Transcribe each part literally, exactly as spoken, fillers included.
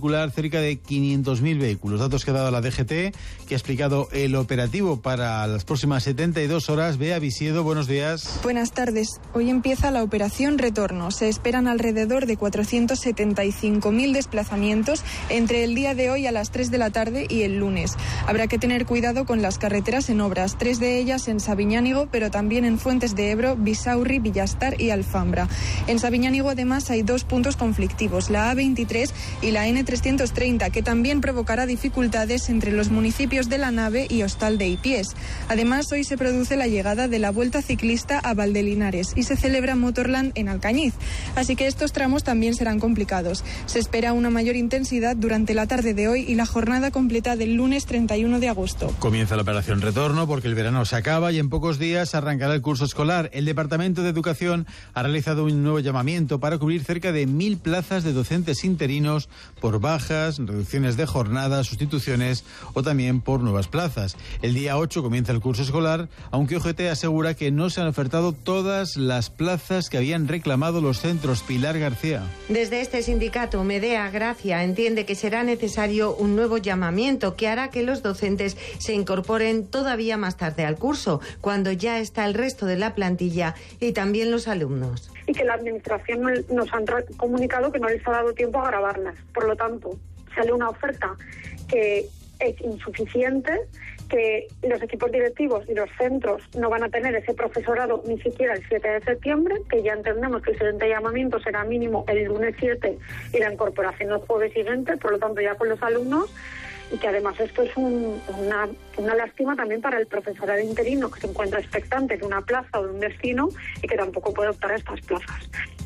circular cerca de quinientos mil vehículos. Datos que ha dado la D G T, que ha explicado el operativo para las próximas setenta y dos horas. Bea Visiedo, buenos días. Buenas tardes. Hoy empieza la operación Retorno. Se esperan alrededor de cuatrocientos setenta y cinco mil desplazamientos entre el día de hoy a las tres de la tarde y el lunes. Habrá que tener cuidado con las carreteras en obras, tres de ellas en Sabiñánigo, pero también en Fuentes de Ebro, Bisaurri, Villastar y Alfambra. En Sabiñánigo además hay dos puntos conflictivos, la A veintitrés y la N trescientos treinta, que también provocará dificultades entre los municipios de La Nave y Hostal de Ipiés. Además, hoy se produce la llegada de la Vuelta Ciclista a Valdelinares y se celebra Motorland en Alcañiz. Así que estos tramos también serán complicados. Se espera una mayor intensidad durante la tarde de hoy y la jornada completa del lunes treinta y uno de agosto. Comienza la operación Retorno porque el verano se acaba y en pocos días arrancará el curso escolar. El Departamento de Educación ha realizado un nuevo llamamiento para cubrir cerca de mil plazas de docentes interinos por bajas, reducciones de jornada, sustituciones o también por nuevas plazas. El día ocho comienza el curso escolar, aunque U G T asegura que no se han ofertado todas las plazas que habían reclamado los centros. Pilar García. Desde este sindicato, Medea Gracia entiende que será necesario un nuevo llamamiento que hará que los docentes se incorporen todavía más tarde al curso, cuando ya está el resto de la plantilla y también los alumnos. Y que la administración nos han comunicado que no les ha dado tiempo a grabarlas. Por lo tanto, sale una oferta que es insuficiente, que los equipos directivos y los centros no van a tener ese profesorado ni siquiera el siete de septiembre, que ya entendemos que el siguiente llamamiento será mínimo el lunes siete y la incorporación el jueves siguiente, por lo tanto ya con los alumnos, y que además esto es un, una, una lástima también para el profesorado interino que se encuentra expectante de una plaza o de un destino y que tampoco puede optar a estas plazas.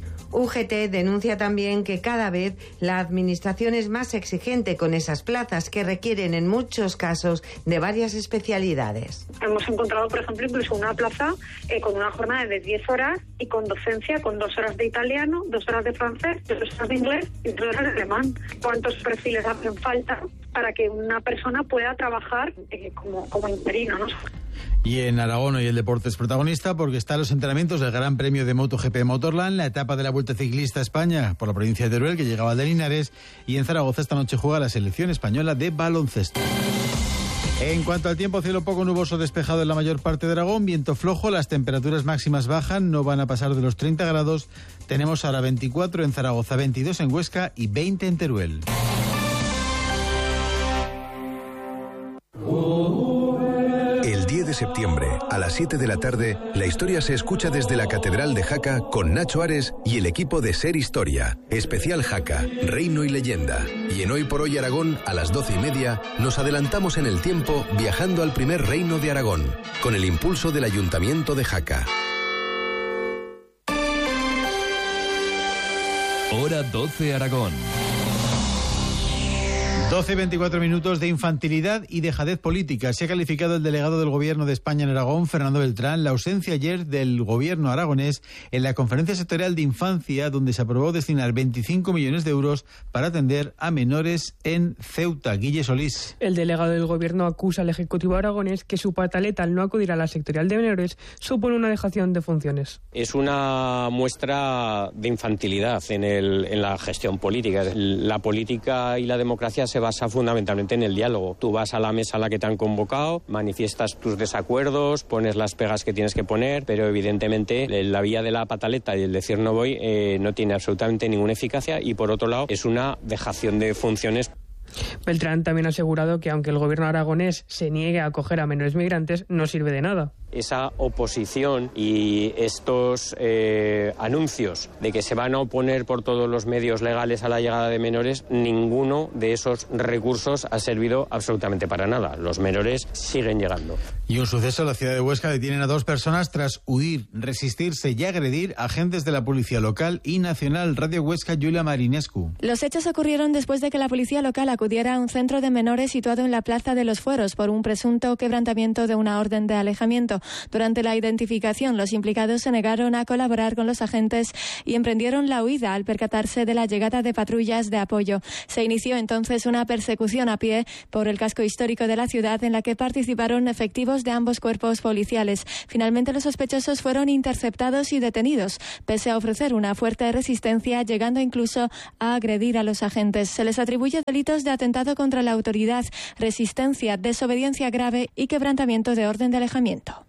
U G T denuncia también que cada vez la administración es más exigente con esas plazas que requieren en muchos casos de varias especialidades. Hemos encontrado, por ejemplo, incluso una plaza eh, con una jornada de diez horas y con docencia, con dos horas de italiano, dos horas de francés, dos horas de inglés y dos horas de alemán. ¿Cuántos perfiles hacen falta para que una persona pueda trabajar eh, como, como interino, ¿no? Y en Aragón hoy el deporte es protagonista porque están los entrenamientos del Gran Premio de MotoGP Motorland, la etapa de la Vuelta Ciclista a España por la provincia de Teruel, que llegaba de Linares, y en Zaragoza esta noche juega la selección española de baloncesto. En cuanto al tiempo, cielo poco nuboso despejado en la mayor parte de Aragón, viento flojo, las temperaturas máximas bajan, no van a pasar de los treinta grados. Tenemos ahora veinticuatro en Zaragoza, veintidós en Huesca y veinte en Teruel. El diez de septiembre, a las siete de la tarde, la historia se escucha desde la Catedral de Jaca con Nacho Ares y el equipo de Ser Historia. Especial Jaca, Reino y Leyenda. Y en Hoy por Hoy Aragón, a las doce y media, nos adelantamos en el tiempo viajando al primer reino de Aragón, con el impulso del Ayuntamiento de Jaca. Hora doce Aragón. doce y veinticuatro minutos de infantilidad y dejadez política. Se ha calificado el delegado del Gobierno de España en Aragón, Fernando Beltrán, la ausencia ayer del Gobierno aragonés en la Conferencia Sectorial de Infancia, donde se aprobó destinar veinticinco millones de euros para atender a menores en Ceuta. Guille Solís. El delegado del Gobierno acusa al Ejecutivo aragonés que su pataleta al no acudir a la sectorial de menores supone una dejación de funciones. Es una muestra de infantilidad en, el, en la gestión política. La política y la democracia se basa fundamentalmente en el diálogo. Tú vas a la mesa a la que te han convocado, manifiestas tus desacuerdos, pones las pegas que tienes que poner, pero evidentemente la vía de la pataleta y el decir no voy eh, no tiene absolutamente ninguna eficacia y por otro lado es una dejación de funciones. Beltrán también ha asegurado que aunque el gobierno aragonés se niegue a acoger a menores migrantes, no sirve de nada. Esa oposición y estos eh, anuncios de que se van a oponer por todos los medios legales a la llegada de menores, ninguno de esos recursos ha servido absolutamente para nada. Los menores siguen llegando. Y un suceso en la ciudad de Huesca: detienen a dos personas tras huir, resistirse y agredir a agentes de la policía local y nacional. Radio Huesca, Yulia Marinescu. Los hechos ocurrieron después de que la policía local acudiera a un centro de menores situado en la Plaza de los Fueros por un presunto quebrantamiento de una orden de alejamiento. Durante la identificación, los implicados se negaron a colaborar con los agentes y emprendieron la huida al percatarse de la llegada de patrullas de apoyo. Se inició entonces una persecución a pie por el casco histórico de la ciudad en la que participaron efectivos de ambos cuerpos policiales. Finalmente, los sospechosos fueron interceptados y detenidos, pese a ofrecer una fuerte resistencia, llegando incluso a agredir a los agentes. Se les atribuye delitos de atentado contra la autoridad, resistencia, desobediencia grave y quebrantamiento de orden de alejamiento.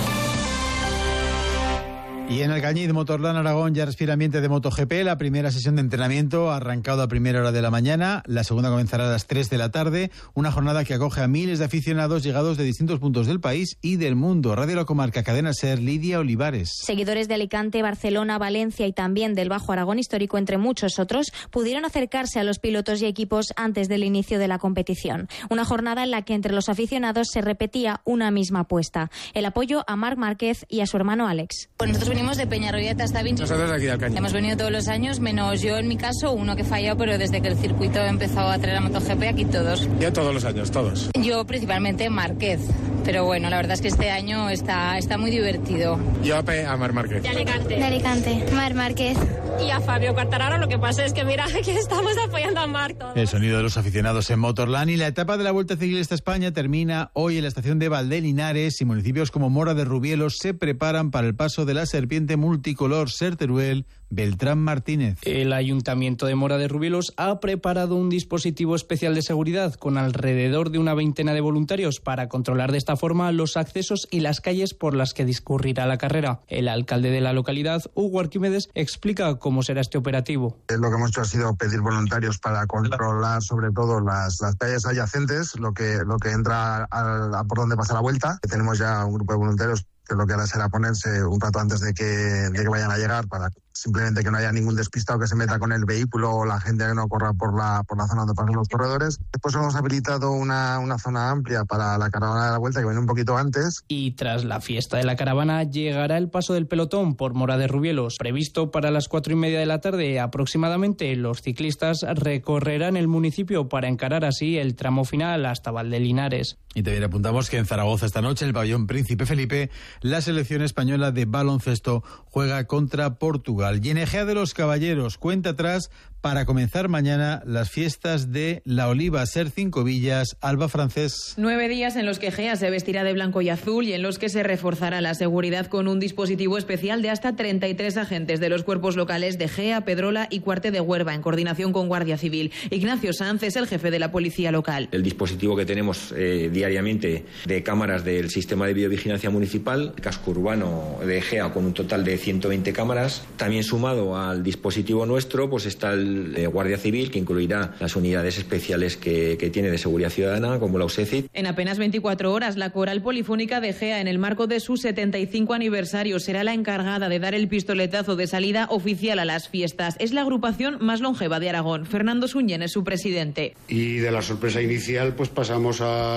Y en Alcañiz, Motorland Aragón ya respira ambiente de MotoGP. La primera sesión de entrenamiento ha arrancado a primera hora de la mañana. La segunda comenzará a las tres de la tarde. Una jornada que acoge a miles de aficionados llegados de distintos puntos del país y del mundo. Radio La Comarca, Cadena SER, Lidia Olivares. Seguidores de Alicante, Barcelona, Valencia y también del Bajo Aragón Histórico, entre muchos otros, pudieron acercarse a los pilotos y equipos antes del inicio de la competición. Una jornada en la que entre los aficionados se repetía una misma apuesta: el apoyo a Marc Márquez y a su hermano Alex. Pues nosotros venimos de Peñarroya hasta Vinci. Nosotros de aquí de Alcañiz. Hemos venido todos los años, menos yo en mi caso, uno que falló, pero desde que el circuito ha empezado a traer a MotoGP, aquí todos. Ya todos los años, todos. Yo principalmente Márquez, pero bueno, la verdad es que este año está, está muy divertido. Yo a Marc Márquez. De Alicante. De Alicante, Marc Márquez. Y a Fabio Quartararo. Lo que pasa es que mira, que estamos apoyando a Marc todos. El sonido de los aficionados en Motorland. Y la etapa de la Vuelta Ciclista España termina hoy en la estación de Valdelinares, y municipios como Mora de Rubielos se preparan para el paso de la serpiente multicolor Ser Teruel. Beltrán Martínez. El Ayuntamiento de Mora de Rubielos ha preparado un dispositivo especial de seguridad con alrededor de una veintena de voluntarios para controlar de esta forma los accesos y las calles por las que discurrirá la carrera. El alcalde de la localidad, Hugo Arquímedes, explica cómo será este operativo. Lo que hemos hecho ha sido pedir voluntarios para controlar sobre todo las, las calles adyacentes, lo que, lo que entra a, a por donde pasa la vuelta. Tenemos ya un grupo de voluntarios que lo que hará será ponerse un rato antes de que, de que vayan a llegar, para simplemente que no haya ningún despistado que se meta con el vehículo o la gente que no corra por la, por la zona donde pasan los corredores. Después hemos habilitado una, una zona amplia para la caravana de la vuelta, que viene un poquito antes. Y tras la fiesta de la caravana llegará el paso del pelotón por Mora de Rubielos. Previsto para las cuatro y media de la tarde aproximadamente, los ciclistas recorrerán el municipio para encarar así el tramo final hasta Valdelinares. Y también apuntamos que en Zaragoza esta noche, en el pabellón Príncipe Felipe, la selección española de baloncesto juega contra Portugal. Y en Ejea de los Caballeros, cuenta atrás para comenzar mañana las fiestas de La Oliva, Ser Cinco Villas, Alba Francés. Nueve días en los que Ejea se vestirá de blanco y azul y en los que se reforzará la seguridad con un dispositivo especial de hasta treinta y tres agentes de los cuerpos locales de Ejea, Pedrola y Cuarte de Huerva, en coordinación con Guardia Civil. Ignacio Sanz es el jefe de la policía local. El dispositivo que tenemos eh, diariamente de cámaras del sistema de videovigilancia municipal, casco urbano de Ejea con un total de ciento veinte cámaras. También sumado al dispositivo nuestro, pues está el de Guardia Civil, que incluirá las unidades especiales que, que tiene de seguridad ciudadana, como la U S E C I. En apenas veinticuatro horas, la Coral Polifónica de Ejea, en el marco de su setenta y cinco aniversario, será la encargada de dar el pistoletazo de salida oficial a las fiestas. Es la agrupación más longeva de Aragón. Fernando Suñén es su presidente. Y de la sorpresa inicial, pues pasamos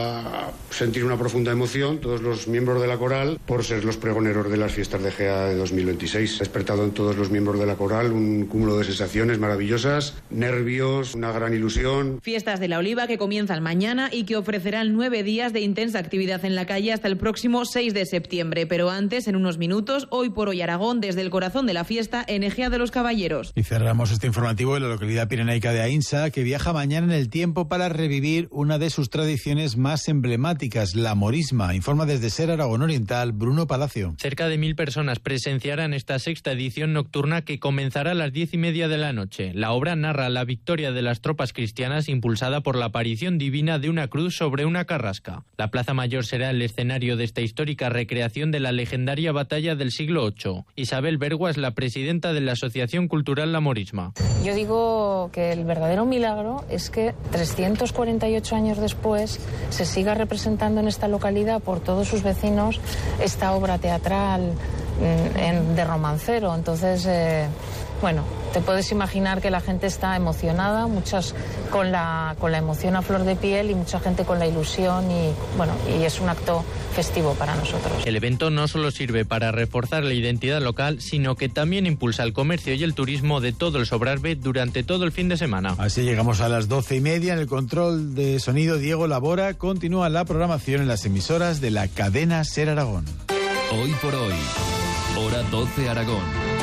a sentir una profunda emoción, todos los miembros de la Coral, por ser los pregoneros de las fiestas de Ejea de dos mil veintiséis. Ha despertado en todos los miembros de la Coral un cúmulo de sensaciones maravillosas, nervios, una gran ilusión. Fiestas de la Oliva que comienzan mañana y que ofrecerán nueve días de intensa actividad en la calle hasta el próximo seis de septiembre. Pero antes, en unos minutos, Hoy por Hoy Aragón, desde el corazón de la fiesta en Ejea de los Caballeros. Y cerramos este informativo en la localidad pirenaica de Aínsa, que viaja mañana en el tiempo para revivir una de sus tradiciones más emblemáticas, la morisma. Informa desde Ser Aragón Oriental, Bruno Palacio. Cerca de mil personas presenciarán esta sexta edición nocturna que comenzará a las diez y media de la noche. La obra narra la victoria de las tropas cristianas impulsada por la aparición divina de una cruz sobre una carrasca. La Plaza Mayor será el escenario de esta histórica recreación de la legendaria batalla del siglo ocho. Isabel Bergua es la presidenta de la Asociación Cultural La Morisma. Yo digo que el verdadero milagro es que trescientos cuarenta y ocho años después se siga representando en esta localidad por todos sus vecinos esta obra teatral en, de romancero. Entonces, eh, bueno, te puedes imaginar que la gente está emocionada, muchas con la, con la emoción a flor de piel y mucha gente con la ilusión y, bueno, y es un acto festivo para nosotros. El evento no solo sirve para reforzar la identidad local, sino que también impulsa el comercio y el turismo de todo el Sobrarbe durante todo el fin de semana. Así llegamos a las doce y media. En el control de sonido, Diego Labora. Continúa la programación en las emisoras de la cadena Ser Aragón. Hoy por hoy. Hora doce Aragón.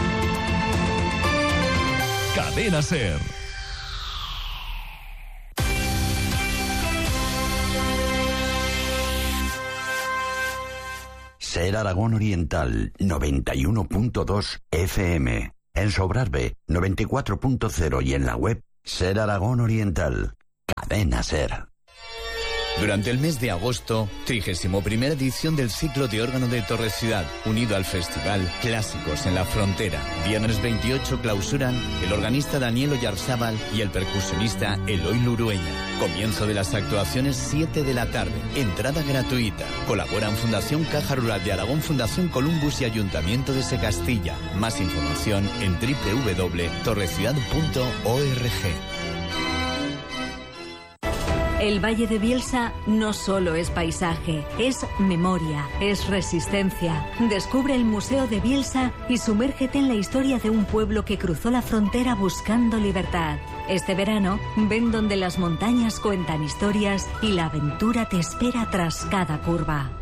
Cadena SER. SER Aragón Oriental, noventa y uno punto dos F M. En Sobrarbe, noventa y cuatro punto cero y en la web SER Aragón Oriental. Cadena SER. Durante el mes de agosto, trigésimo primera edición del ciclo de órgano de Torres Ciudad, unido al festival Clásicos en la Frontera. Viernes veintiocho clausuran el organista Daniel Oyarzábal y el percusionista Eloy Lurueña. Comienzo de las actuaciones siete de la tarde. Entrada gratuita. Colaboran Fundación Caja Rural de Aragón, Fundación Columbus y Ayuntamiento de Secastilla. Más información en doble u doble u doble u punto torreciudad punto org. El Valle de Bielsa no solo es paisaje, es memoria, es resistencia. Descubre el Museo de Bielsa y sumérgete en la historia de un pueblo que cruzó la frontera buscando libertad. Este verano, ven donde las montañas cuentan historias y la aventura te espera tras cada curva.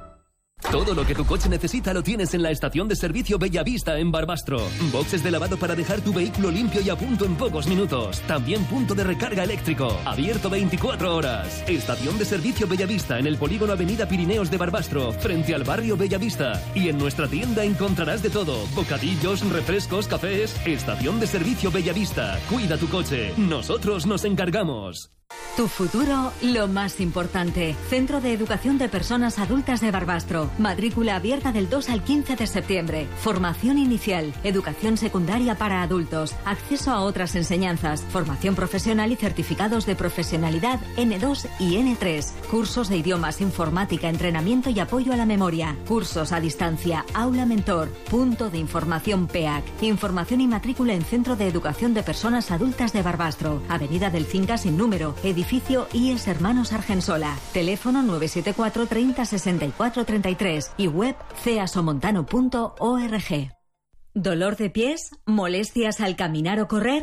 Todo lo que tu coche necesita lo tienes en la estación de servicio Bellavista en Barbastro. Boxes de lavado para dejar tu vehículo limpio y a punto en pocos minutos. También punto de recarga eléctrico. Abierto veinticuatro horas. Estación de servicio Bellavista en el polígono Avenida Pirineos de Barbastro, frente al barrio Bellavista. Y en nuestra tienda encontrarás de todo. Bocadillos, refrescos, cafés. Estación de servicio Bellavista. Cuida tu coche. Nosotros nos encargamos. Tu futuro, lo más importante. Centro de Educación de Personas Adultas de Barbastro. Matrícula abierta del dos al quince de septiembre. Formación inicial, educación secundaria para adultos, acceso a otras enseñanzas, formación profesional y certificados de profesionalidad N dos y N tres. Cursos de idiomas, informática, entrenamiento y apoyo a la memoria. Cursos a distancia, aula mentor, punto de información P E A C. Información y matrícula en Centro de Educación de Personas Adultas de Barbastro. Avenida del Cinca sin número. Edificio I E S Hermanos Argensola. Teléfono nueve siete cuatro treinta sesenta y cuatro treinta y tres y web ceasomontano punto org. ¿Dolor de pies? ¿Molestias al caminar o correr?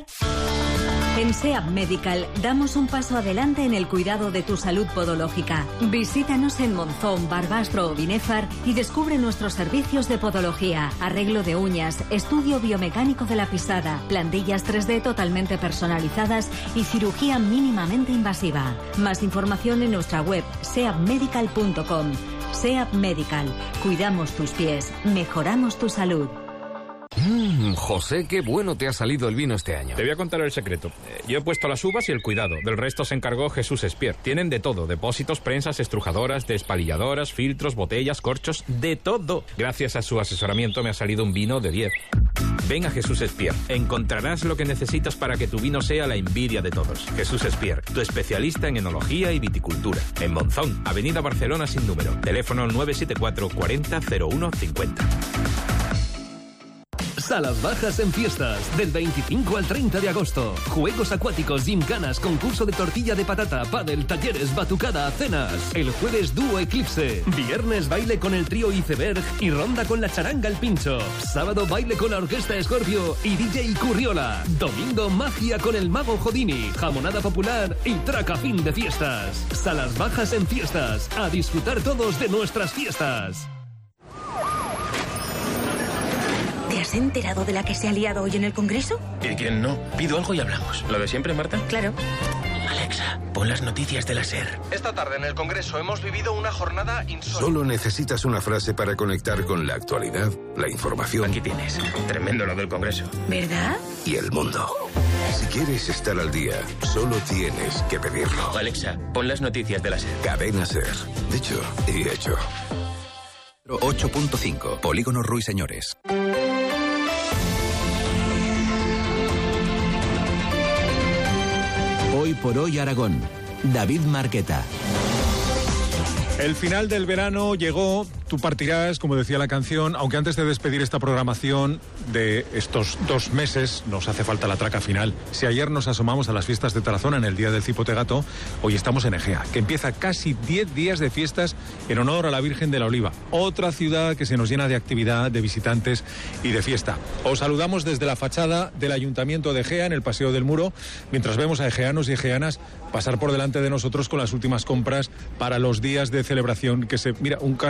En SEAP Medical damos un paso adelante en el cuidado de tu salud podológica. Visítanos en Monzón, Barbastro o Binéfar y descubre nuestros servicios de podología, arreglo de uñas, estudio biomecánico de la pisada, plantillas tres D totalmente personalizadas y cirugía mínimamente invasiva. Más información en nuestra web seap medical punto com. SEAP Medical. Cuidamos tus pies, mejoramos tu salud. Mmm, José, qué bueno te ha salido el vino este año. Te voy a contar el secreto. Yo he puesto las uvas y el cuidado. Del resto se encargó Jesús Espier. Tienen de todo. Depósitos, prensas, estrujadoras, despalilladoras, filtros, botellas, corchos, de todo. Gracias a su asesoramiento me ha salido un vino de diez. Ven a Jesús Espier. Encontrarás lo que necesitas para que tu vino sea la envidia de todos. Jesús Espier, tu especialista en enología y viticultura. En Monzón, Avenida Barcelona sin número. Teléfono nueve siete cuatro cuarenta cero uno cincuenta. Salas bajas en fiestas, del veinticinco al treinta de agosto. Juegos acuáticos, gimcanas, concurso de tortilla de patata, pádel, talleres, batucada, cenas. El jueves dúo Eclipse. Viernes baile con el trío Iceberg y ronda con la charanga El Pincho. Sábado baile con la orquesta Scorpio y D J Curriola. Domingo magia con el mago Houdini, jamonada popular y traca fin de fiestas. Salas bajas en fiestas. A disfrutar todos de nuestras fiestas. ¿Te has enterado de la que se ha liado hoy en el Congreso? ¿Y quién no? Pido algo y hablamos. ¿Lo de siempre, Marta? Claro. Alexa, pon las noticias de la SER. Esta tarde en el Congreso hemos vivido una jornada insólita. Solo necesitas una frase para conectar con la actualidad, la información. Aquí tienes. Tremendo lo del Congreso. ¿Verdad? Y el mundo. Si quieres estar al día, solo tienes que pedirlo. Alexa, pon las noticias de la SER. Cadena SER. Dicho y hecho. ocho punto cinco. Polígono Ruiseñores. Hoy por hoy Aragón. David Marqueta. El final del verano llegó, tú partirás, como decía la canción, aunque antes de despedir esta programación de estos dos meses nos hace falta la traca final. Si ayer nos asomamos a las fiestas de Tarazona en el Día del Cipote Gato, hoy estamos en Egea, que empieza casi diez días de fiestas en honor a la Virgen de la Oliva. Otra ciudad que se nos llena de actividad, de visitantes y de fiesta. Os saludamos desde la fachada del Ayuntamiento de Egea, en el Paseo del Muro, mientras vemos a egeanos y egeanas pasar por delante de nosotros con las últimas compras para los días de celebración que se... Mira, un carro pasa ahora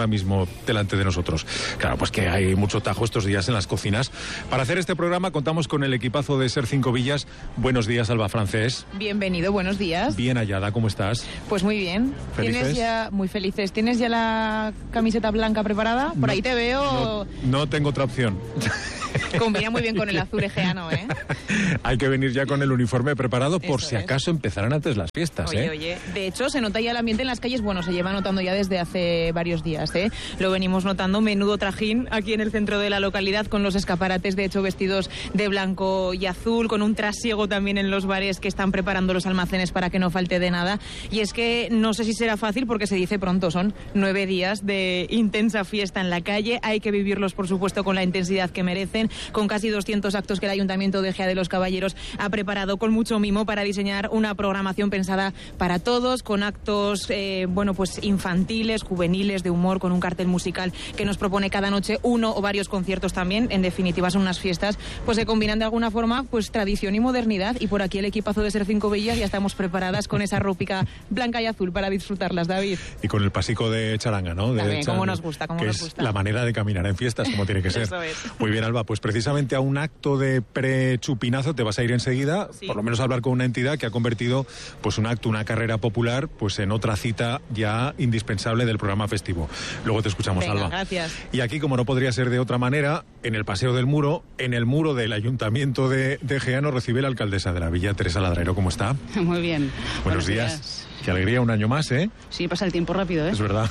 ahora mismo delante de nosotros. Claro, pues que hay mucho tajo estos días en las cocinas. Para hacer este programa contamos con el equipazo de Ser Cinco Villas. Buenos días, Alba Francés. Bienvenido, buenos días. Bien hallada, ¿cómo estás? Pues muy bien. ¿Felices? ¿Tienes ya, muy felices. ¿Tienes ya la camiseta blanca preparada? Por No, ahí te veo. No, no tengo otra opción. Combina muy bien con el azul egeano, ¿eh? Hay que venir ya con el uniforme preparado por Eso si es. acaso empezaran antes las fiestas, Oye, ¿eh? oye, de hecho se nota ya el ambiente en las calles, bueno, se lleva notando ya desde hace varios días, ¿eh? Lo venimos notando, menudo trajín aquí en el centro de la localidad, con los escaparates de hecho vestidos de blanco y azul, con un trasiego también en los bares que están preparando los almacenes para que no falte de nada. Y es que no sé si será fácil porque se dice pronto, son nueve días de intensa fiesta en la calle, hay que vivirlos por supuesto con la intensidad que merecen, con casi doscientos actos que el Ayuntamiento de Ejea de los Caballeros ha preparado con mucho mimo para diseñar una programación pensada para todos, con actos eh, bueno pues infantiles, juveniles, de humor, con un cartel musical que nos propone cada noche uno o varios conciertos también. En definitiva son unas fiestas pues que combinan de alguna forma pues tradición y modernidad, y por aquí el equipazo de Ser Cinco Villas ya estamos preparadas con esa ropica blanca y azul para disfrutarlas, David. Y con el pasico de charanga, ¿no? De También, chang, cómo nos gusta, cómo que nos es gusta. la manera de caminar en fiestas, como tiene que ser. Eso es. Muy bien, Alba, pues precisamente a un acto de pre-chupinazo te vas a ir enseguida, Sí. por lo menos a hablar con una entidad que ha convertido pues un acto, una carrera popular, pues en otra cita ya indispensable del programa festivo. Luego te escuchamos, Venga, Alba. gracias. Y aquí, como no podría ser de otra manera, en el Paseo del Muro, en el muro del Ayuntamiento de, de Ejea, nos recibe la alcaldesa de la Villa, Teresa Ladrero. ¿Cómo está? Muy bien. Buenos, Buenos días. días. Qué alegría, un año más, ¿eh? Sí, pasa el tiempo rápido, ¿eh? Es verdad.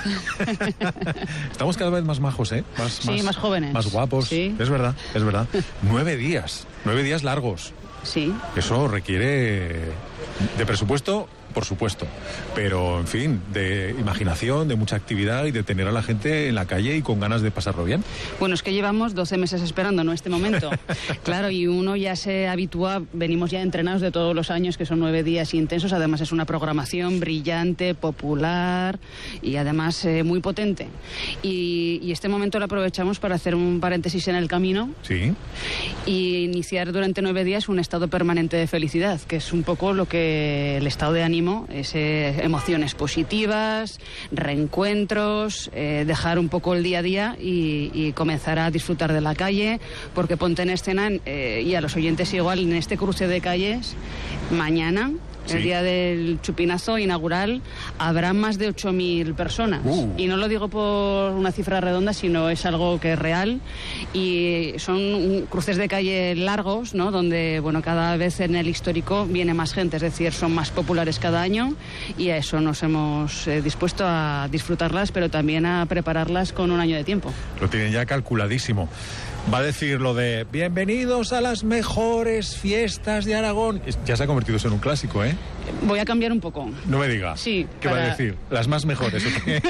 Estamos cada vez más majos, ¿eh? Más, Sí, más jóvenes. Más guapos. Sí. Es verdad, es verdad. Nueve días. Nueve días largos. Sí. Eso requiere de presupuesto, por supuesto, pero en fin, de imaginación, de mucha actividad y de tener a la gente en la calle y con ganas de pasarlo bien. Bueno, es que llevamos doce meses esperando, ¿no? Este momento. Claro, y uno ya se habitúa, venimos ya entrenados de todos los años, que son nueve días intensos. Además es una programación brillante, popular y además eh, muy potente. Y, y este momento lo aprovechamos para hacer un paréntesis en el camino. Sí. Y iniciar durante nueve días un estado permanente de felicidad, que es un poco lo que el estado de ánimo es, eh, emociones positivas, reencuentros, eh, dejar un poco el día a día y, y comenzar a disfrutar de la calle, porque ponte en escena, eh, y a los oyentes igual, en este cruce de calles, mañana, el Sí. día del chupinazo inaugural, habrá más de ocho mil personas. Uh. Y no lo digo por una cifra redonda, sino es algo que es real. Y son cruces de calle largos, ¿no? Donde, bueno, cada vez en el histórico viene más gente, es decir, son más populares cada año, y a eso nos hemos eh, dispuesto a disfrutarlas, pero también a prepararlas con un año de tiempo. Lo tienen ya calculadísimo. Va a decir lo de bienvenidos a las mejores fiestas de Aragón. Es- Ya se ha convertido eso en un clásico, ¿eh? Voy a cambiar un poco. No me diga. Sí, ¿Qué va a para- decir? ¿Las más mejores o qué?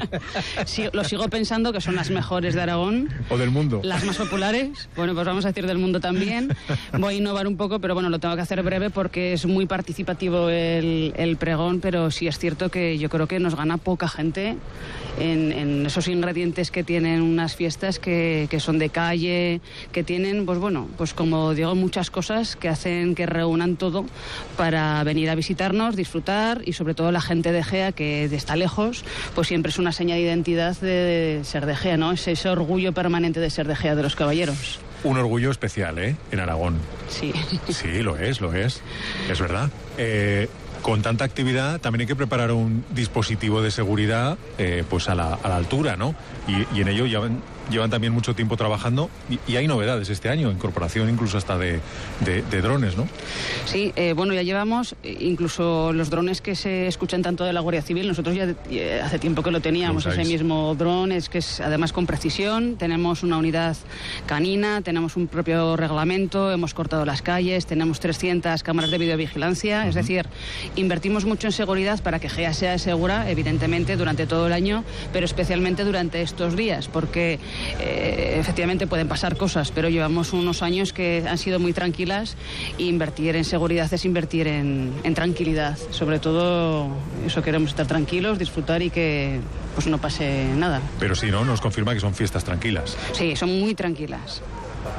Sí, lo sigo pensando que son las mejores de Aragón. ¿O del mundo? Las más populares, bueno, pues vamos a decir del mundo también. Voy a innovar un poco, pero bueno, lo tengo que hacer breve porque es muy participativo el, el pregón, pero sí es cierto que yo creo que nos gana poca gente en, en esos ingredientes que tienen unas fiestas que, que son de calle, que tienen, pues bueno, pues como digo, muchas cosas que hacen que reúnan todo para venir a visitarnos, disfrutar, y sobre todo la gente de Ejea, que está lejos, pues siempre es una seña de identidad de ser de Ejea, ¿no? Es ese orgullo permanente de ser de Ejea de los Caballeros. Un orgullo especial, ¿eh? En Aragón. Sí. Sí, lo es, lo es. Es verdad. Eh, con tanta actividad también hay que preparar un dispositivo de seguridad eh, pues a la, a la altura, ¿no? Y, y en ello llevan, llevan también mucho tiempo trabajando, y, y hay novedades este año, incorporación incluso hasta de, de, de drones, ¿no? Sí, eh, bueno, ya llevamos eh, incluso los drones que se escuchan tanto de la Guardia Civil. Nosotros ya eh, hace tiempo que lo teníamos, Lo ese usáis. mismo dron, es que es además con precisión. Tenemos una unidad canina, tenemos un propio reglamento, hemos cortado las calles, tenemos trescientas cámaras de videovigilancia. Uh-huh. Es decir, invertimos mucho en seguridad para que Ejea sea segura, evidentemente, durante todo el año, pero especialmente durante estos días, porque eh, efectivamente pueden pasar cosas, pero llevamos unos años que han sido muy tranquilas, e invertir en seguridad es invertir en, en tranquilidad. Sobre todo, eso, queremos estar tranquilos, disfrutar y que pues no pase nada. Pero sí, ¿no? Nos confirma que son fiestas tranquilas. Sí, son muy tranquilas.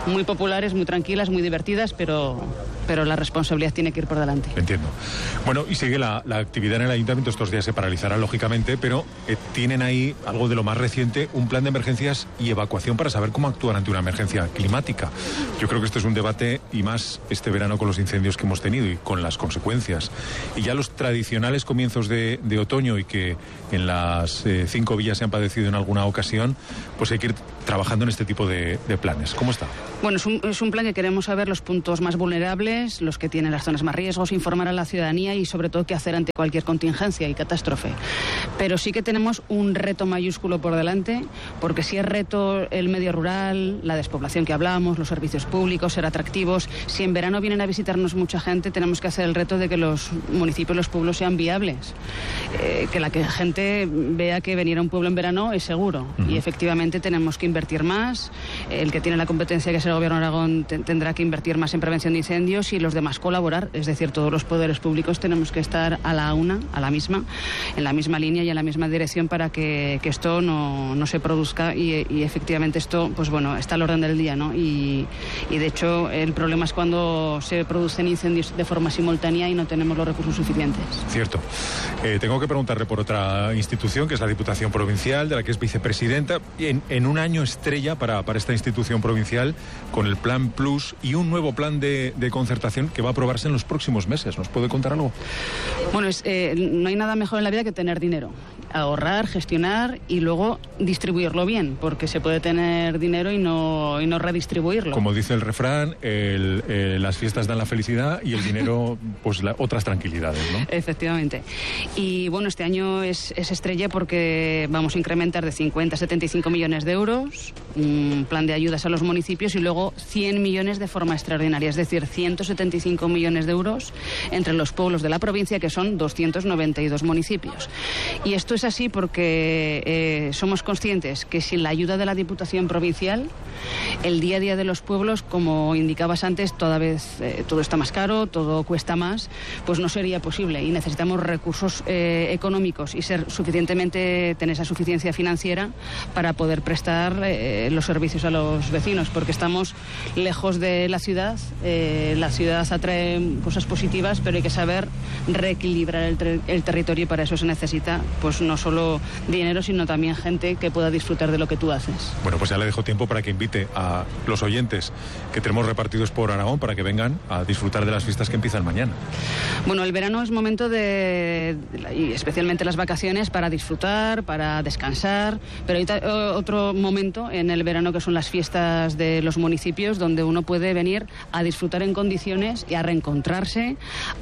muy populares, muy tranquilas, muy divertidas, pero, pero la responsabilidad tiene que ir por delante. Entiendo. Bueno, y sigue la, la actividad en el ayuntamiento. Estos días se paralizará, lógicamente, pero eh, tienen ahí algo de lo más reciente, un plan de emergencias y evacuación para saber cómo actuar ante una emergencia climática. Yo creo que este es un debate, y más este verano con los incendios que hemos tenido y con las consecuencias. Y ya los tradicionales comienzos de, de otoño, y que en las eh, cinco villas se han padecido en alguna ocasión, pues hay que ir trabajando en este tipo de, de planes. ¿Cómo está? Bueno, es un, es un plan que queremos saber los puntos más vulnerables, los que tienen las zonas más riesgos, informar a la ciudadanía y sobre todo qué hacer ante cualquier contingencia y catástrofe. Pero sí que tenemos un reto mayúsculo por delante, porque si es reto el medio rural, la despoblación que hablamos, los servicios públicos, ser atractivos, si en verano vienen a visitarnos mucha gente, tenemos que hacer el reto de que los municipios, los pueblos sean viables, eh, que la que gente vea que venir a un pueblo en verano es seguro. Uh-huh. Y efectivamente tenemos que invertir más. El que tiene la competencia, que es el Gobierno de Aragón, te- tendrá que invertir más en prevención de incendios, y los demás colaborar, es decir, todos los poderes públicos tenemos que estar a la una, a la misma, en la misma línea y en la misma dirección para que, que esto no, no se produzca y, y efectivamente esto, pues bueno, está al orden del día, ¿no? Y, y de hecho el problema es cuando se producen incendios de forma simultánea y no tenemos los recursos suficientes. Cierto. Eh, tengo que preguntarle por otra institución, que es la Diputación Provincial, de la que es vicepresidenta, en, en un año estrella para, para esta institución provincial, con el Plan Plus y un nuevo plan de, de concertación que va a aprobarse en los próximos meses. ¿Nos puede contar algo? Bueno, es, eh, no hay nada mejor en la vida que tener dinero. Ahorrar, gestionar y luego distribuirlo bien, porque se puede tener dinero y no, y no redistribuirlo. Como dice el refrán, el, eh, las fiestas dan la felicidad y el dinero, pues la, otras tranquilidades, ¿no? Efectivamente. Y bueno, este año es, es estrella porque vamos a incrementar de cincuenta a setenta y cinco millones de euros, un plan de ayudas a los municipios, y luego cien millones de forma extraordinaria, es decir, ciento setenta y cinco millones de euros entre los pueblos de la provincia, que son doscientos noventa y dos municipios. Y esto es así porque eh, somos conscientes que sin la ayuda de la Diputación Provincial, el día a día de los pueblos, como indicabas antes, toda vez eh, todo está más caro, todo cuesta más, pues no sería posible, y necesitamos recursos eh, económicos y ser suficientemente, tener esa suficiencia financiera para poder prestar eh, los servicios a los vecinos, porque estamos lejos de la ciudad. Eh, la ciudad atrae cosas positivas, pero hay que saber reequilibrar el, ter- el territorio, y para eso se necesita pues no solo dinero, sino también gente que pueda disfrutar de lo que tú haces. Bueno, pues ya le dejo tiempo para que invite a los oyentes que tenemos repartidos por Aragón para que vengan a disfrutar de las fiestas que empiezan mañana. Bueno, el verano es momento de, y especialmente las vacaciones, para disfrutar, para descansar, pero hay ta- otro momento en el verano que son las fiestas de los municipios, donde uno puede venir a disfrutar en condiciones y a reencontrarse,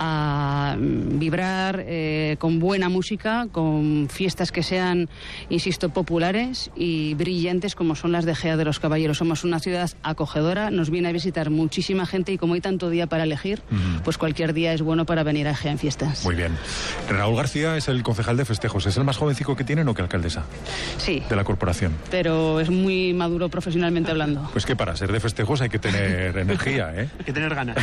a vibrar eh, con buena música, con fiestas que sean, insisto, populares y brillantes, como son las de Gea de los Caballeros. Somos una ciudad acogedora, nos viene a visitar muchísima gente, y como hay tanto día para elegir, uh-huh. pues cualquier día es bueno para venir a Gea en fiestas. Muy bien. Raúl García es el concejal de festejos. ¿Es el más jovencico que tienen o que alcaldesa? Sí. De la corporación. Pero es muy maduro profesionalmente hablando. Pues que para ser de festejos hay que tener energía, ¿eh? Hay que tener ganas.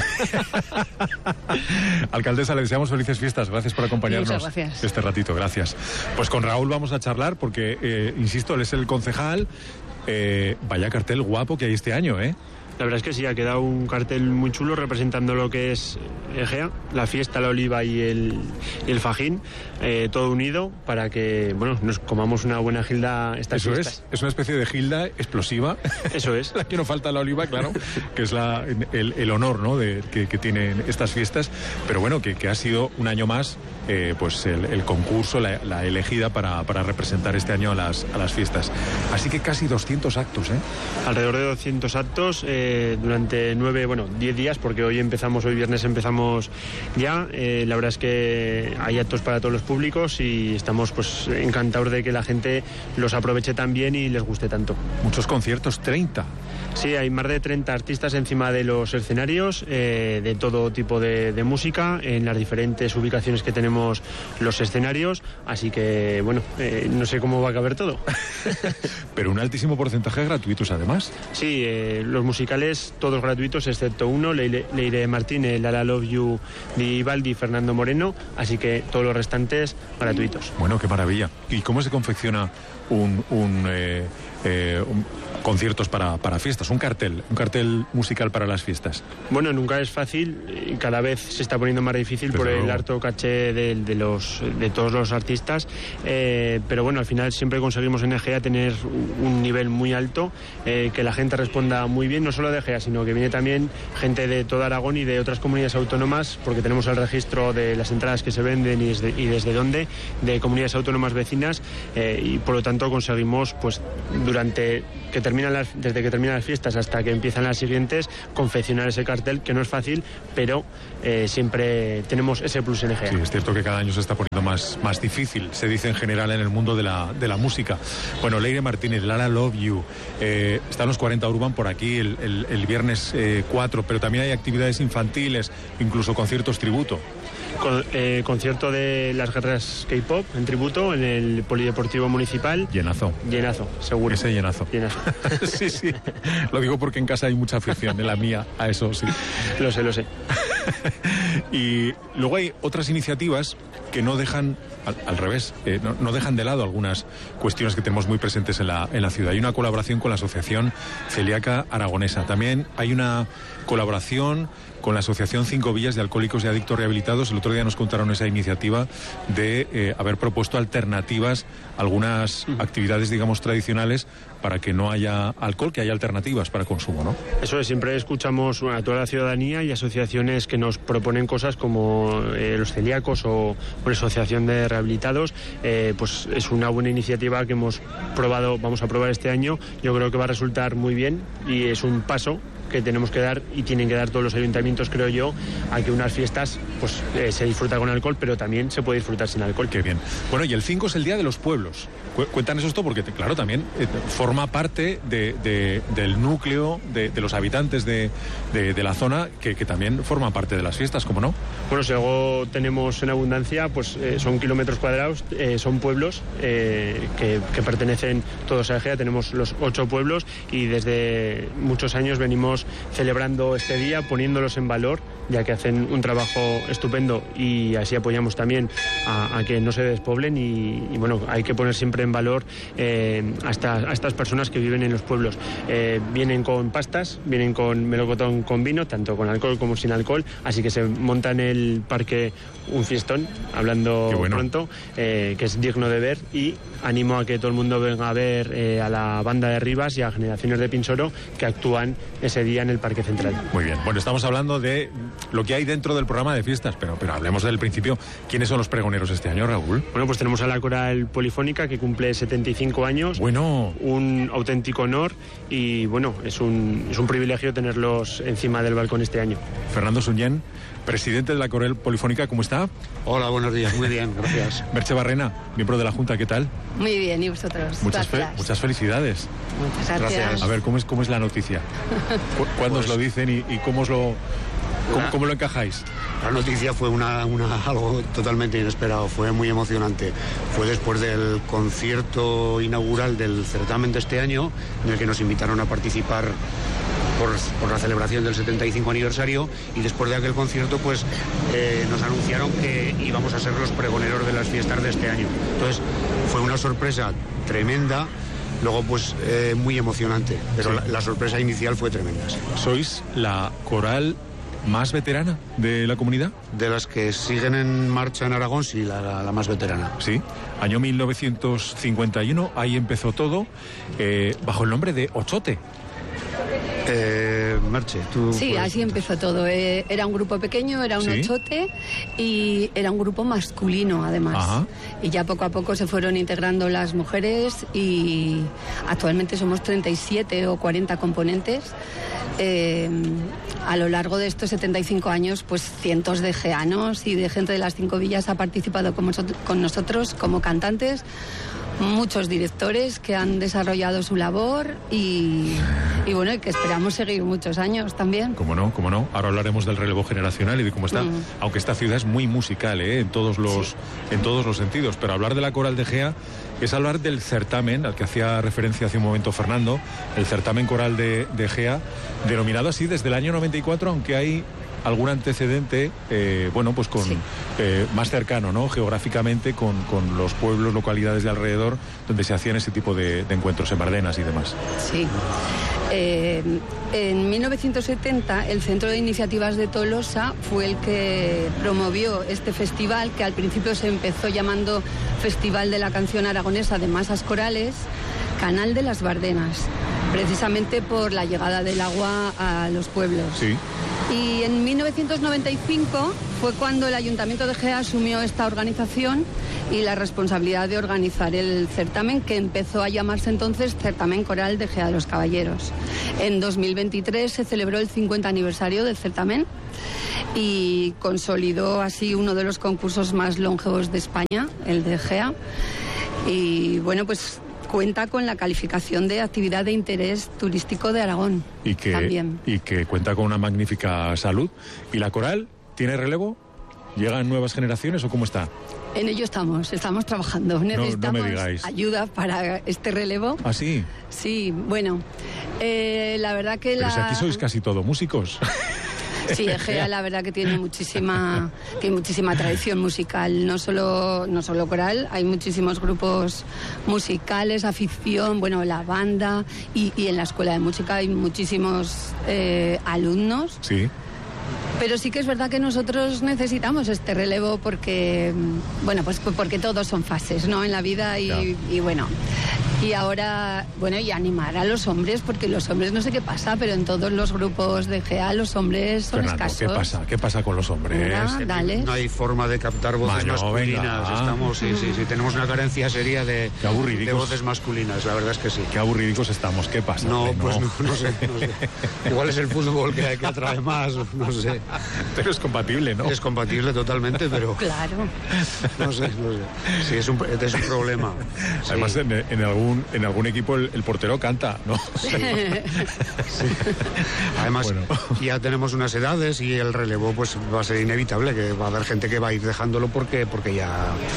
Alcaldesa, le deseamos felices fiestas. Gracias por acompañarnos. Muchas gracias. Este ratito, gracias. Pues con Raúl vamos a charlar porque, eh, insisto, él es el concejal. Eh, vaya cartel guapo que hay este año, ¿eh? La verdad es que sí, ha quedado un cartel muy chulo representando lo que es Egea, la fiesta, la oliva y el, y el fajín, eh, todo unido para que, bueno, nos comamos una buena gilda estas Eso fiestas. es, es una especie de gilda explosiva. Eso es. La que no falta la oliva, claro, que es la, el, el honor, ¿no?, de, que, que tienen estas fiestas, pero bueno, que, que ha sido un año más, eh, pues el, el concurso, la, la elegida para, para representar este año a las, a las fiestas. Así que casi doscientos actos, ¿eh? Alrededor de doscientos actos, eh, durante nueve, bueno, diez días, porque hoy empezamos, hoy viernes empezamos ya. Eh, la verdad es que hay actos para todos los públicos y estamos pues encantados de que la gente los aproveche tan bien y les guste tanto. Muchos conciertos, treinta. Sí, hay más de treinta artistas encima de los escenarios, eh, de todo tipo de, de música, en las diferentes ubicaciones que tenemos los escenarios, así que, bueno, eh, no sé cómo va a caber todo. Pero un altísimo porcentaje gratuitos, además. Sí, eh, los musicales recitales todos gratuitos, excepto uno, Leire, Leire Martínez, Lara Love You, Di Baldi, Fernando Moreno, así que todos los restantes gratuitos. Bueno, qué maravilla. ¿Y cómo se confecciona un, un, eh, eh, un conciertos para, para fiestas, un cartel, un cartel musical para las fiestas? Bueno, nunca es fácil y cada vez se está poniendo más difícil Desde por luego. el harto caché de, de, los, de todos los artistas, eh, pero bueno, al final siempre conseguimos en Egea tener un nivel muy alto, eh, que la gente responda muy bien, no solo de Egea, sino que viene también gente de todo Aragón y de otras comunidades autónomas, porque tenemos el registro de las entradas que se venden y desde, y desde dónde, de comunidades autónomas vecinas, eh, y por lo tanto conseguimos, pues durante que terminan las, desde que terminan las fiestas hasta que empiezan las siguientes, confeccionar ese cartel, que no es fácil, pero eh, siempre tenemos ese plus en Egea. Sí, es cierto que cada año se está poniendo más, más difícil, se dice en general en el mundo de la, de la música. Bueno, Leire Martínez, Lara Love You, eh, están los cuarenta Urban por aquí el, el, el viernes eh, cuatro, pero también hay actividades infantiles, incluso conciertos tributo. Con, eh, concierto de las guerras K-pop en tributo en el Polideportivo Municipal. Llenazo. Llenazo, seguro. Ese llenazo. Llenazo. Sí, sí. Lo digo porque en casa hay mucha afición, en la mía, a eso sí. Lo sé, lo sé. Y luego hay otras iniciativas que no dejan, al, al revés, eh, no, no dejan de lado algunas cuestiones que tenemos muy presentes en la, en la ciudad. Hay una colaboración con la Asociación Celíaca Aragonesa. También hay una colaboración con la Asociación Cinco Villas de Alcohólicos y Adictos Rehabilitados. El otro día nos contaron esa iniciativa de eh, haber propuesto alternativas a algunas uh-huh. actividades, digamos, tradicionales, para que no haya alcohol, que haya alternativas para consumo, ¿no? Eso es, siempre escuchamos a toda la ciudadanía y asociaciones que nos proponen cosas como eh, los celíacos o la Asociación de Rehabilitados. Eh, pues es una buena iniciativa que hemos probado, vamos a probar este año. Yo creo que va a resultar muy bien y es un paso que tenemos que dar y tienen que dar todos los ayuntamientos, creo yo, a que unas fiestas pues eh, se disfruta con alcohol, pero también se puede disfrutar sin alcohol. Qué bien. Bueno, y el cinco es el Día de los Pueblos. Cuéntanos esto porque, claro, también eh, forma parte de, de, del núcleo de, de los habitantes de, de, de la zona que, que también forma parte de las fiestas, ¿cómo no? Bueno, si algo tenemos en abundancia, pues eh, son kilómetros cuadrados, eh, son pueblos eh, que, que pertenecen todos a Egea. Tenemos los ocho pueblos y desde muchos años venimos celebrando este día, poniéndolos en valor, ya que hacen un trabajo estupendo y así apoyamos también a, a que no se despoblen y, y bueno, hay que poner siempre en valor eh, a, estas, a estas personas que viven en los pueblos. Eh, vienen con pastas, vienen con melocotón con vino, tanto con alcohol como sin alcohol, así que se monta en el parque un fiestón, hablando bueno. pronto, eh, que es digno de ver, y animo a que todo el mundo venga a ver eh, a la banda de Rivas y a Generaciones de Pinsoro, que actúan ese día en el Parque Central. Muy bien, bueno, estamos hablando de lo que hay dentro del programa de fiestas, pero, pero hablemos del principio. ¿Quiénes son los pregoneros este año, Raúl? Bueno, pues tenemos a la Coral Polifónica, que cumple setenta y cinco años. Bueno. Un auténtico honor y, bueno, es un, es un privilegio tenerlos encima del balcón este año. Fernando Suñén, presidente de la Coral Polifónica, ¿cómo está? Hola, buenos días, muy bien, gracias. Merche Barrena, miembro de la Junta, ¿qué tal? Muy bien, ¿y vosotros? Muchas, fe, muchas felicidades. Muchas gracias. gracias. A ver, ¿cómo es, cómo es la noticia? ¿Cuándo pues, os lo dicen y, y cómo os lo... ¿Cómo, ¿Cómo lo encajáis? La noticia fue una, una, algo totalmente inesperado, fue muy emocionante. Fue después del concierto inaugural del certamen de este año, en el que nos invitaron a participar por, por la celebración del setenta y cinco aniversario, y después de aquel concierto pues eh, nos anunciaron que íbamos a ser los pregoneros de las fiestas de este año. Entonces fue una sorpresa tremenda. Luego, pues, eh, muy emocionante, pero sí. la, la sorpresa inicial fue tremenda. Sí. ¿Sois la coral más veterana de la comunidad? De las que siguen en marcha en Aragón, sí, la, la, la más veterana. Sí, año mil novecientos cincuenta y uno, ahí empezó todo, eh, bajo el nombre de Ochote. Eh, Merche, tú... Sí, puedes... así empezó todo. Eh, era un grupo pequeño, era un ¿Sí? ochote y era un grupo masculino, además. Ajá. Y ya poco a poco se fueron integrando las mujeres y actualmente somos treinta y siete o cuarenta componentes. Eh, a lo largo de estos setenta y cinco años, pues cientos de geanos y de gente de las cinco villas ha participado con, con nosotros como cantantes. Muchos directores que han desarrollado su labor y, y bueno, y que esperamos seguir muchos años también. Cómo no, cómo no. Ahora hablaremos del relevo generacional y de cómo está. Mm. Aunque esta ciudad es muy musical, ¿eh? en todos los, sí. en todos los sentidos. Pero hablar de la Coral de Egea es hablar del certamen al que hacía referencia hace un momento Fernando, el certamen coral de, de Egea Denominado así desde el año noventa y cuatro, aunque hay algún antecedente, eh, bueno, pues con sí. eh, más cercano, ¿no? Geográficamente con, con los pueblos, localidades de alrededor, donde se hacían ese tipo de, de encuentros en Bardenas y demás. Sí. Eh, en mil novecientos setenta el Centro de Iniciativas de Tolosa fue el que promovió este festival, que al principio se empezó llamando Festival de la Canción Aragonesa de Masas Corales, Canal de las Bardenas, precisamente por la llegada del agua a los pueblos. Sí. Y en mil novecientos noventa y cinco fue cuando el Ayuntamiento de Gea asumió esta organización y la responsabilidad de organizar el certamen, que empezó a llamarse entonces Certamen Coral de Gea de los Caballeros. En dos mil veintitrés se celebró el cincuenta aniversario del certamen y consolidó así uno de los concursos más longevos de España, el de Gea. Y bueno, pues cuenta con la calificación de actividad de interés turístico de Aragón. Y que, también. Y que cuenta con una magnífica salud. ¿Y la coral tiene relevo? ¿Llegan nuevas generaciones o cómo está? En ello estamos, estamos trabajando. Necesitamos no, no me digáis. ayuda para este relevo. ¿Ah, sí? Sí, bueno, eh, la verdad que Pero la... si aquí sois casi todo músicos. Sí, Egea la verdad que tiene muchísima tiene muchísima tradición musical, no solo no solo coral, hay muchísimos grupos musicales, afición, bueno, la banda y, y en la escuela de música hay muchísimos eh, alumnos. Sí. Pero sí que es verdad que nosotros necesitamos este relevo porque, bueno, pues porque todos son fases, ¿no? En la vida y, y bueno, y ahora, bueno, y animar a los hombres, porque los hombres no sé qué pasa, pero en todos los grupos de Gea los hombres son Fernando, escasos. ¿qué pasa? ¿Qué pasa con los hombres? Venga, dale. No hay forma de captar voces Maño, masculinas. venga. Estamos, sí, sí, sí, tenemos una carencia seria de, de voces masculinas, la verdad es que sí. Qué aburridicos estamos, ¿qué pasa? No, hombre, pues no. no, no sé, no sé. Igual es el fútbol que, que atrae más, no sé. Pero es compatible, ¿no? Es compatible totalmente, pero... Claro. No sé, no sé. Sí, es un, es un problema. Además, sí. en, en, algún, en algún equipo el, el portero canta, ¿no? Sí. Sí. Además, bueno, ya tenemos unas edades y el relevo pues va a ser inevitable, que va a haber gente que va a ir dejándolo porque, porque ya,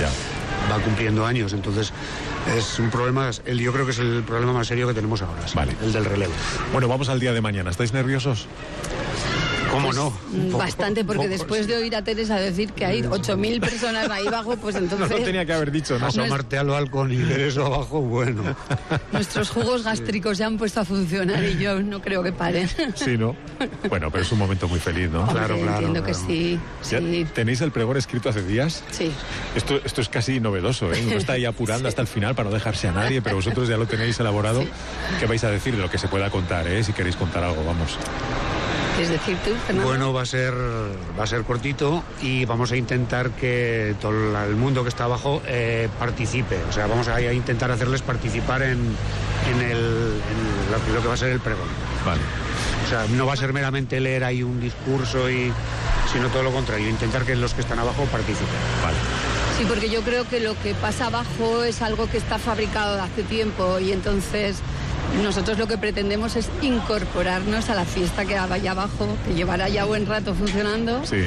ya va cumpliendo años. Entonces, es un problema, el, yo creo que es el problema más serio que tenemos ahora, sí, vale. El del relevo. Bueno, vamos al día de mañana. ¿Estáis nerviosos? ¿Cómo pues, no? Bastante, porque Pocos. Después de oír a Teresa decir que hay ocho mil personas ahí abajo, pues entonces... No lo tenía que haber dicho, ¿no? Asomarte al balcón y ver eso abajo, bueno. Nuestros jugos gástricos se han puesto a funcionar y yo no creo que paren. Sí, ¿no? Bueno, pero es un momento muy feliz, ¿no? Hombre, Claro, claro. entiendo claro. que sí, sí. ¿Tenéis el pregón escrito hace días? Sí. Esto, esto es casi novedoso, ¿eh? Uno está ahí apurando sí. hasta el final para no dejarse a nadie, pero vosotros ya lo tenéis elaborado. Sí. ¿Qué vais a decir de lo que se pueda contar, eh? Si queréis contar algo, vamos. ¿Quieres decir tú, Fernando? Bueno, va a ser va a ser cortito y vamos a intentar que todo el mundo que está abajo eh, participe. O sea, vamos a, a intentar hacerles participar en, en, el, en lo, lo que va a ser el pregón. Vale. O sea, no va a ser meramente leer ahí un discurso, y sino todo lo contrario, intentar que los que están abajo participen. Vale. Sí, porque yo creo que lo que pasa abajo es algo que está fabricado de hace tiempo y entonces... Nosotros lo que pretendemos es incorporarnos a la fiesta que vaya abajo, que llevará ya buen rato funcionando. Sí.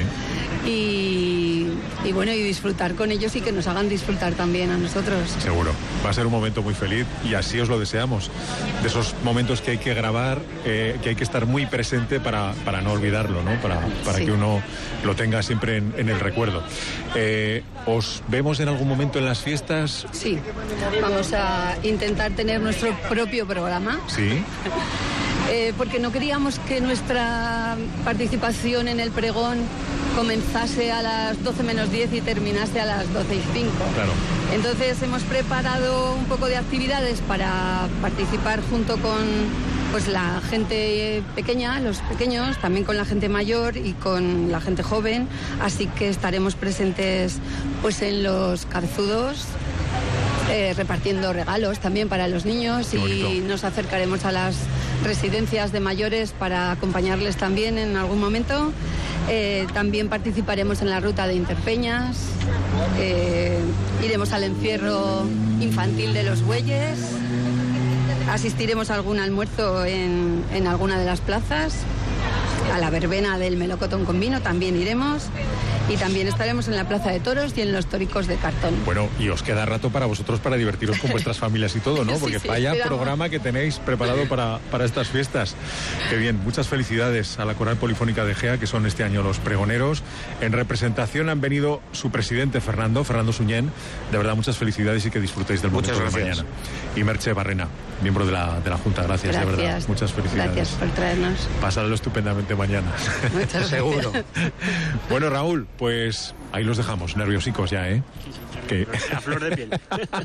Y, y bueno, y disfrutar con ellos y que nos hagan disfrutar también a nosotros. Seguro. Va a ser un momento muy feliz y así os lo deseamos. De esos momentos que hay que grabar, eh, que hay que estar muy presente para, para no olvidarlo, ¿no? Para, para sí. que uno lo tenga siempre en, en el recuerdo. Eh, ¿Os vemos en algún momento en las fiestas? Sí. Vamos a intentar tener nuestro propio programa. Sí. Eh, porque no queríamos que nuestra participación en el pregón comenzase a las doce menos diez y terminase a las doce y cinco. Claro. Entonces hemos preparado un poco de actividades para participar junto con pues la gente pequeña, los pequeños, también con la gente mayor y con la gente joven, así que estaremos presentes pues en los cabezudos, eh, repartiendo regalos también para los niños y nos acercaremos a las residencias de mayores para acompañarles también en algún momento. Eh, también participaremos en la ruta de Interpeñas, eh, iremos al encierro infantil de los bueyes, asistiremos a algún almuerzo en, en alguna de las plazas a la verbena del melocotón con vino también iremos. Y también estaremos en la Plaza de Toros y en los Toricos de Cartón. Bueno, y os queda rato para vosotros para divertiros con vuestras familias y todo, ¿no? Porque sí, sí, vaya cuidamos. programa que tenéis preparado para, para estas fiestas. Qué bien, muchas felicidades a la Coral Polifónica de Gea, que son este año los pregoneros. En representación han venido su presidente, Fernando, Fernando Suñén. De verdad, muchas felicidades y que disfrutéis del momento Muchas de gracias. mañana. Y Merche Barrena, miembro de la, de la Junta. Gracias, Gracias. de verdad. Muchas felicidades. Gracias por traernos. Pasadlo estupendamente mañana. Muchas gracias. Seguro. Bueno, Raúl, pues ahí los dejamos, nerviosicos ya, ¿eh? Que... A flor de piel.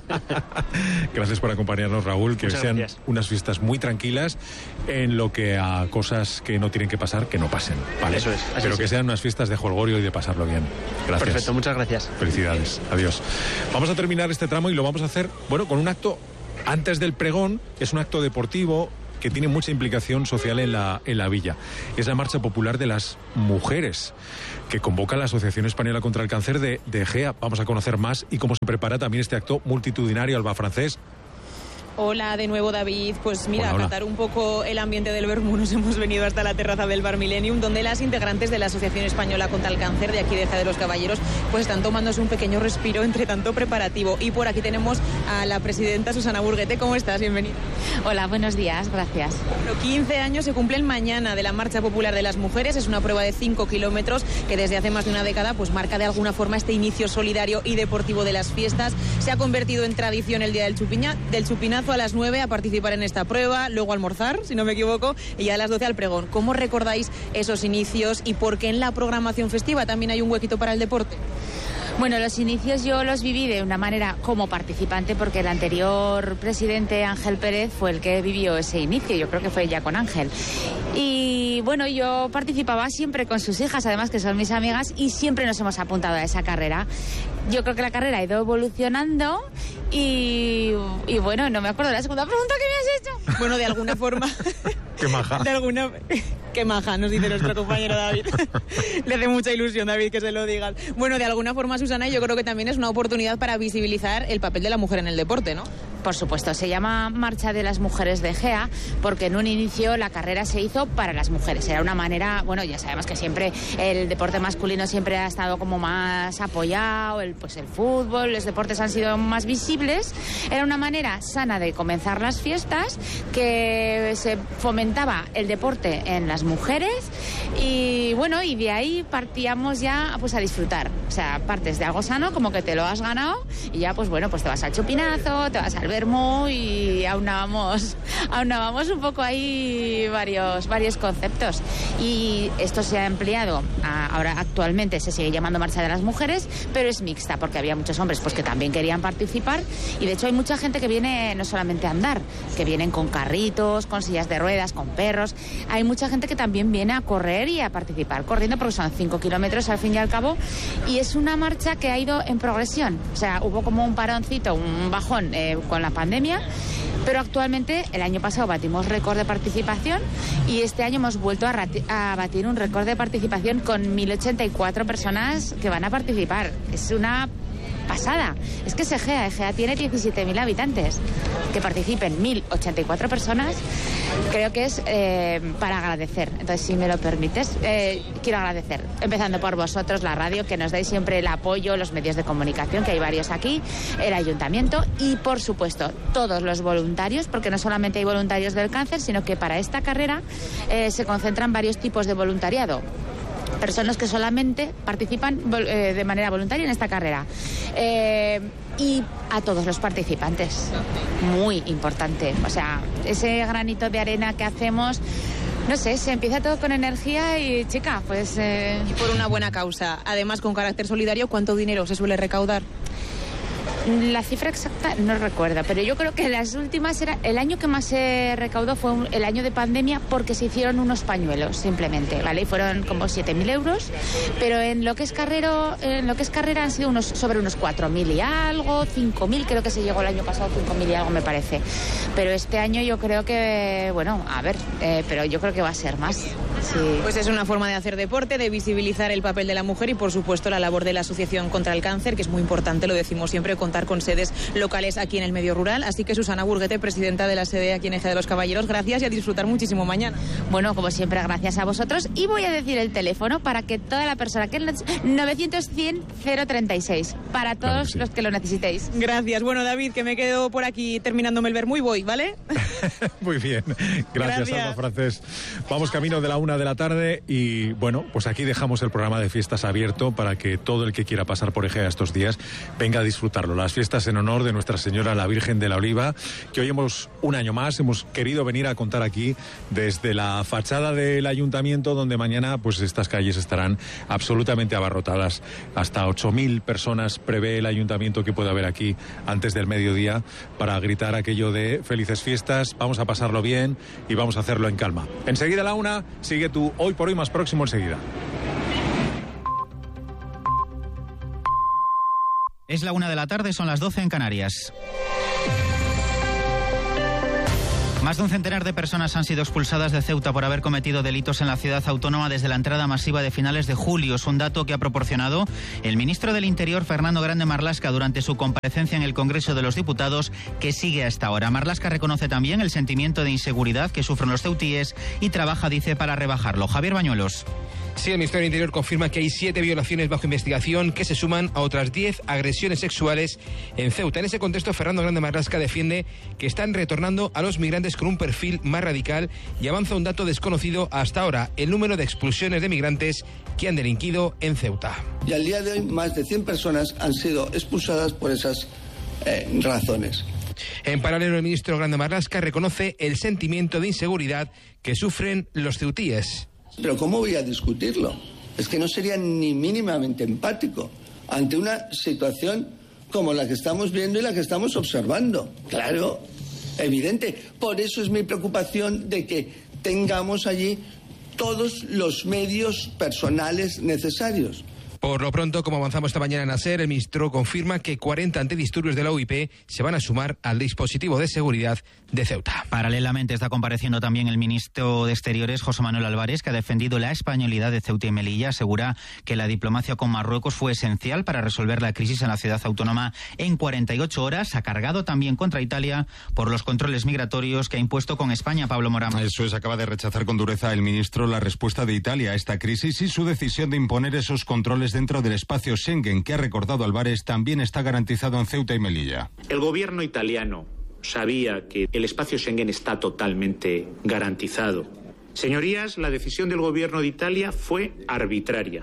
Gracias por acompañarnos, Raúl. Que Muchas sean gracias. unas fiestas muy tranquilas en lo que a cosas que no tienen que pasar, que no pasen, ¿vale? Eso es, así Pero sí. que sean unas fiestas de jolgorio y de pasarlo bien. Gracias. Perfecto, muchas gracias. Felicidades. Adiós. Vamos a terminar este tramo y lo vamos a hacer, bueno, con un acto antes del pregón. Es un acto deportivo que tiene mucha implicación social en la, en la villa. Es la Marcha Popular de las Mujeres, que convoca la Asociación Española contra el Cáncer de, de Gea. Vamos a conocer más y cómo se prepara también este acto multitudinario. Alba Francés. Hola de nuevo, David. Pues mira, Hola, a hola. catar un poco el ambiente del vermú, nos hemos venido hasta la terraza del Bar Millennium, donde las integrantes de la Asociación Española contra el Cáncer de aquí de Gea de los Caballeros pues están tomándose un pequeño respiro entre tanto preparativo. Y por aquí tenemos a la presidenta Susana Burguete. ¿Cómo estás? Bienvenida. Hola, buenos días, gracias. Bueno, quince años se cumplen mañana de la Marcha Popular de las Mujeres. Es una prueba de cinco kilómetros que desde hace más de una década pues marca de alguna forma este inicio solidario y deportivo de las fiestas. Se ha convertido en tradición el día del, chupiña, del chupinazo a las nueve a participar en esta prueba, luego almorzar, si no me equivoco, y ya a las doce al pregón. ¿Cómo recordáis esos inicios y por qué en la programación festiva también hay un huequito para el deporte? Bueno, los inicios yo los viví de una manera como participante porque el anterior presidente Ángel Pérez fue el que vivió ese inicio, yo creo que fue ya con Ángel. Y bueno, yo participaba siempre con sus hijas, además que son mis amigas, y siempre nos hemos apuntado a esa carrera. Yo creo que la carrera ha ido evolucionando y, y bueno, no me acuerdo de la segunda pregunta que me has hecho. Bueno, de alguna forma... Qué maja. De alguna... Qué maja, nos dice nuestro compañero David. Le hace mucha ilusión, David, que se lo digan. Bueno, de alguna forma, Susana, yo creo que también es una oportunidad para visibilizar el papel de la mujer en el deporte, ¿no? Por supuesto, se llama Marcha de las Mujeres de Gea porque en un inicio la carrera se hizo para las mujeres. Era una manera, bueno, ya sabemos que siempre el deporte masculino siempre ha estado como más apoyado, el, pues el fútbol, los deportes han sido más visibles. Era una manera sana de comenzar las fiestas, que se fomentaba el deporte en las mujeres y bueno, y de ahí partíamos ya pues a disfrutar. O sea, partes de algo sano, como que te lo has ganado y ya pues bueno, pues te vas al chupinazo, te vas al vermú y aunábamos, aunábamos un poco ahí varios, varios conceptos. Y esto se ha empleado, a, ahora actualmente se sigue llamando Marcha de las Mujeres, pero es mixta porque había muchos hombres pues que también querían participar y de hecho hay mucha gente que viene no solamente a andar, que vienen con carritos, con sillas de ruedas, con perros. Hay mucha gente que también viene a correr y a participar corriendo porque son cinco kilómetros al fin y al cabo y es una marcha que ha ido en progresión. O sea, hubo como un paroncito, un bajón eh, con la pandemia, pero actualmente el año pasado batimos récord de participación y este año hemos vuelto a, rati- a batir un récord de participación con mil ochenta y cuatro personas que van a participar. Es una pasada. Es que Egea, Egea tiene diecisiete mil habitantes. Que participen mil ochenta y cuatro personas, creo que es eh, para agradecer. Entonces, si me lo permites, eh, quiero agradecer, empezando por vosotros, la radio, que nos dais siempre el apoyo, los medios de comunicación, que hay varios aquí, el ayuntamiento y, por supuesto, todos los voluntarios, porque no solamente hay voluntarios del cáncer, sino que para esta carrera eh, se concentran varios tipos de voluntariado. Personas que solamente participan eh, de manera voluntaria en esta carrera. Eh, y a todos los participantes. Muy importante. O sea, ese granito de arena que hacemos, no sé, se empieza todo con energía y, chica, pues... Eh... Y por una buena causa. Además, con carácter solidario, ¿cuánto dinero se suele recaudar? La cifra exacta no recuerdo, pero yo creo que las últimas era el año que más se recaudó fue un, el año de pandemia porque se hicieron unos pañuelos simplemente, ¿vale? Y fueron como siete mil euros, pero en lo que es carrero, en lo que es carrera han sido unos sobre unos cuatro mil y algo, cinco mil, creo que se llegó el año pasado cinco mil y algo me parece. Pero este año yo creo que, bueno, a ver, eh, pero yo creo que va a ser más. Sí. Pues es una forma de hacer deporte, de visibilizar el papel de la mujer y, por supuesto, la labor de la Asociación contra el Cáncer, que es muy importante, lo decimos siempre, contar con sedes locales aquí en el medio rural. Así que Susana Burguete, presidenta de la sede aquí en Ejea de los Caballeros, gracias y a disfrutar muchísimo mañana. Bueno, como siempre, gracias a vosotros. Y voy a decir el teléfono para que toda la persona que es novecientos cien cero treinta y seis, para todos claro que sí. los que lo necesitéis. Gracias. Bueno, David, que me quedo por aquí terminándome el vermú y voy, ¿vale? Muy bien. Gracias, Gracias, Alba Francés. Vamos camino de la una de la tarde y, bueno, pues aquí dejamos el programa de fiestas abierto para que todo el que quiera pasar por Ejea estos días venga a disfrutarlo. Las fiestas en honor de Nuestra Señora la Virgen de la Oliva, que hoy hemos, un año más, hemos querido venir a contar aquí desde la fachada del Ayuntamiento, donde mañana pues estas calles estarán absolutamente abarrotadas. Hasta ocho mil personas prevé el Ayuntamiento que puede haber aquí antes del mediodía para gritar aquello de felices fiestas, vamos a pasarlo bien y vamos a hacerlo en calma. Enseguida a la una, sigue tu Hoy por Hoy más próximo enseguida. Es la una de la tarde, son las doce en Canarias. Más de un centenar de personas han sido expulsadas de Ceuta por haber cometido delitos en la ciudad autónoma desde la entrada masiva de finales de julio. Es un dato que ha proporcionado el ministro del Interior, Fernando Grande Marlaska, durante su comparecencia en el Congreso de los Diputados, que sigue hasta ahora. Marlaska reconoce también el sentimiento de inseguridad que sufren los ceutíes y trabaja, dice, para rebajarlo. Javier Bañuelos. Sí, el Ministerio del Interior confirma que hay siete violaciones bajo investigación que se suman a otras diez agresiones sexuales en Ceuta. En ese contexto, Fernando Grande Marlaska defiende que están retornando a los migrantes con un perfil más radical y avanza un dato desconocido hasta ahora: el número de expulsiones de migrantes que han delinquido en Ceuta. Y al día de hoy, más de cien personas han sido expulsadas por esas eh, razones. En paralelo, el ministro Grande Marlaska reconoce el sentimiento de inseguridad que sufren los ceutíes. Pero ¿cómo voy a discutirlo? Es que no sería ni mínimamente empático ante una situación como la que estamos viendo y la que estamos observando. Claro, evidente. Por eso es mi preocupación de que tengamos allí todos los medios personales necesarios. Por lo pronto, como avanzamos esta mañana en ASER, el ministro confirma que cuarenta antidisturbios de la U I P se van a sumar al dispositivo de seguridad de Ceuta. Paralelamente está compareciendo también el ministro de Exteriores, José Manuel Álvarez, que ha defendido la españolidad de Ceuta y Melilla. Asegura que la diplomacia con Marruecos fue esencial para resolver la crisis en la ciudad autónoma en cuarenta y ocho horas. Ha cargado también contra Italia por los controles migratorios que ha impuesto con España. Pablo Morán. Eso es, acaba de rechazar con dureza el ministro la respuesta de Italia a esta crisis y su decisión de imponer esos controles dentro del espacio Schengen, que ha recordado Álvarez, también está garantizado en Ceuta y Melilla. El gobierno italiano sabía que el espacio Schengen está totalmente garantizado. Señorías, la decisión del gobierno de Italia fue arbitraria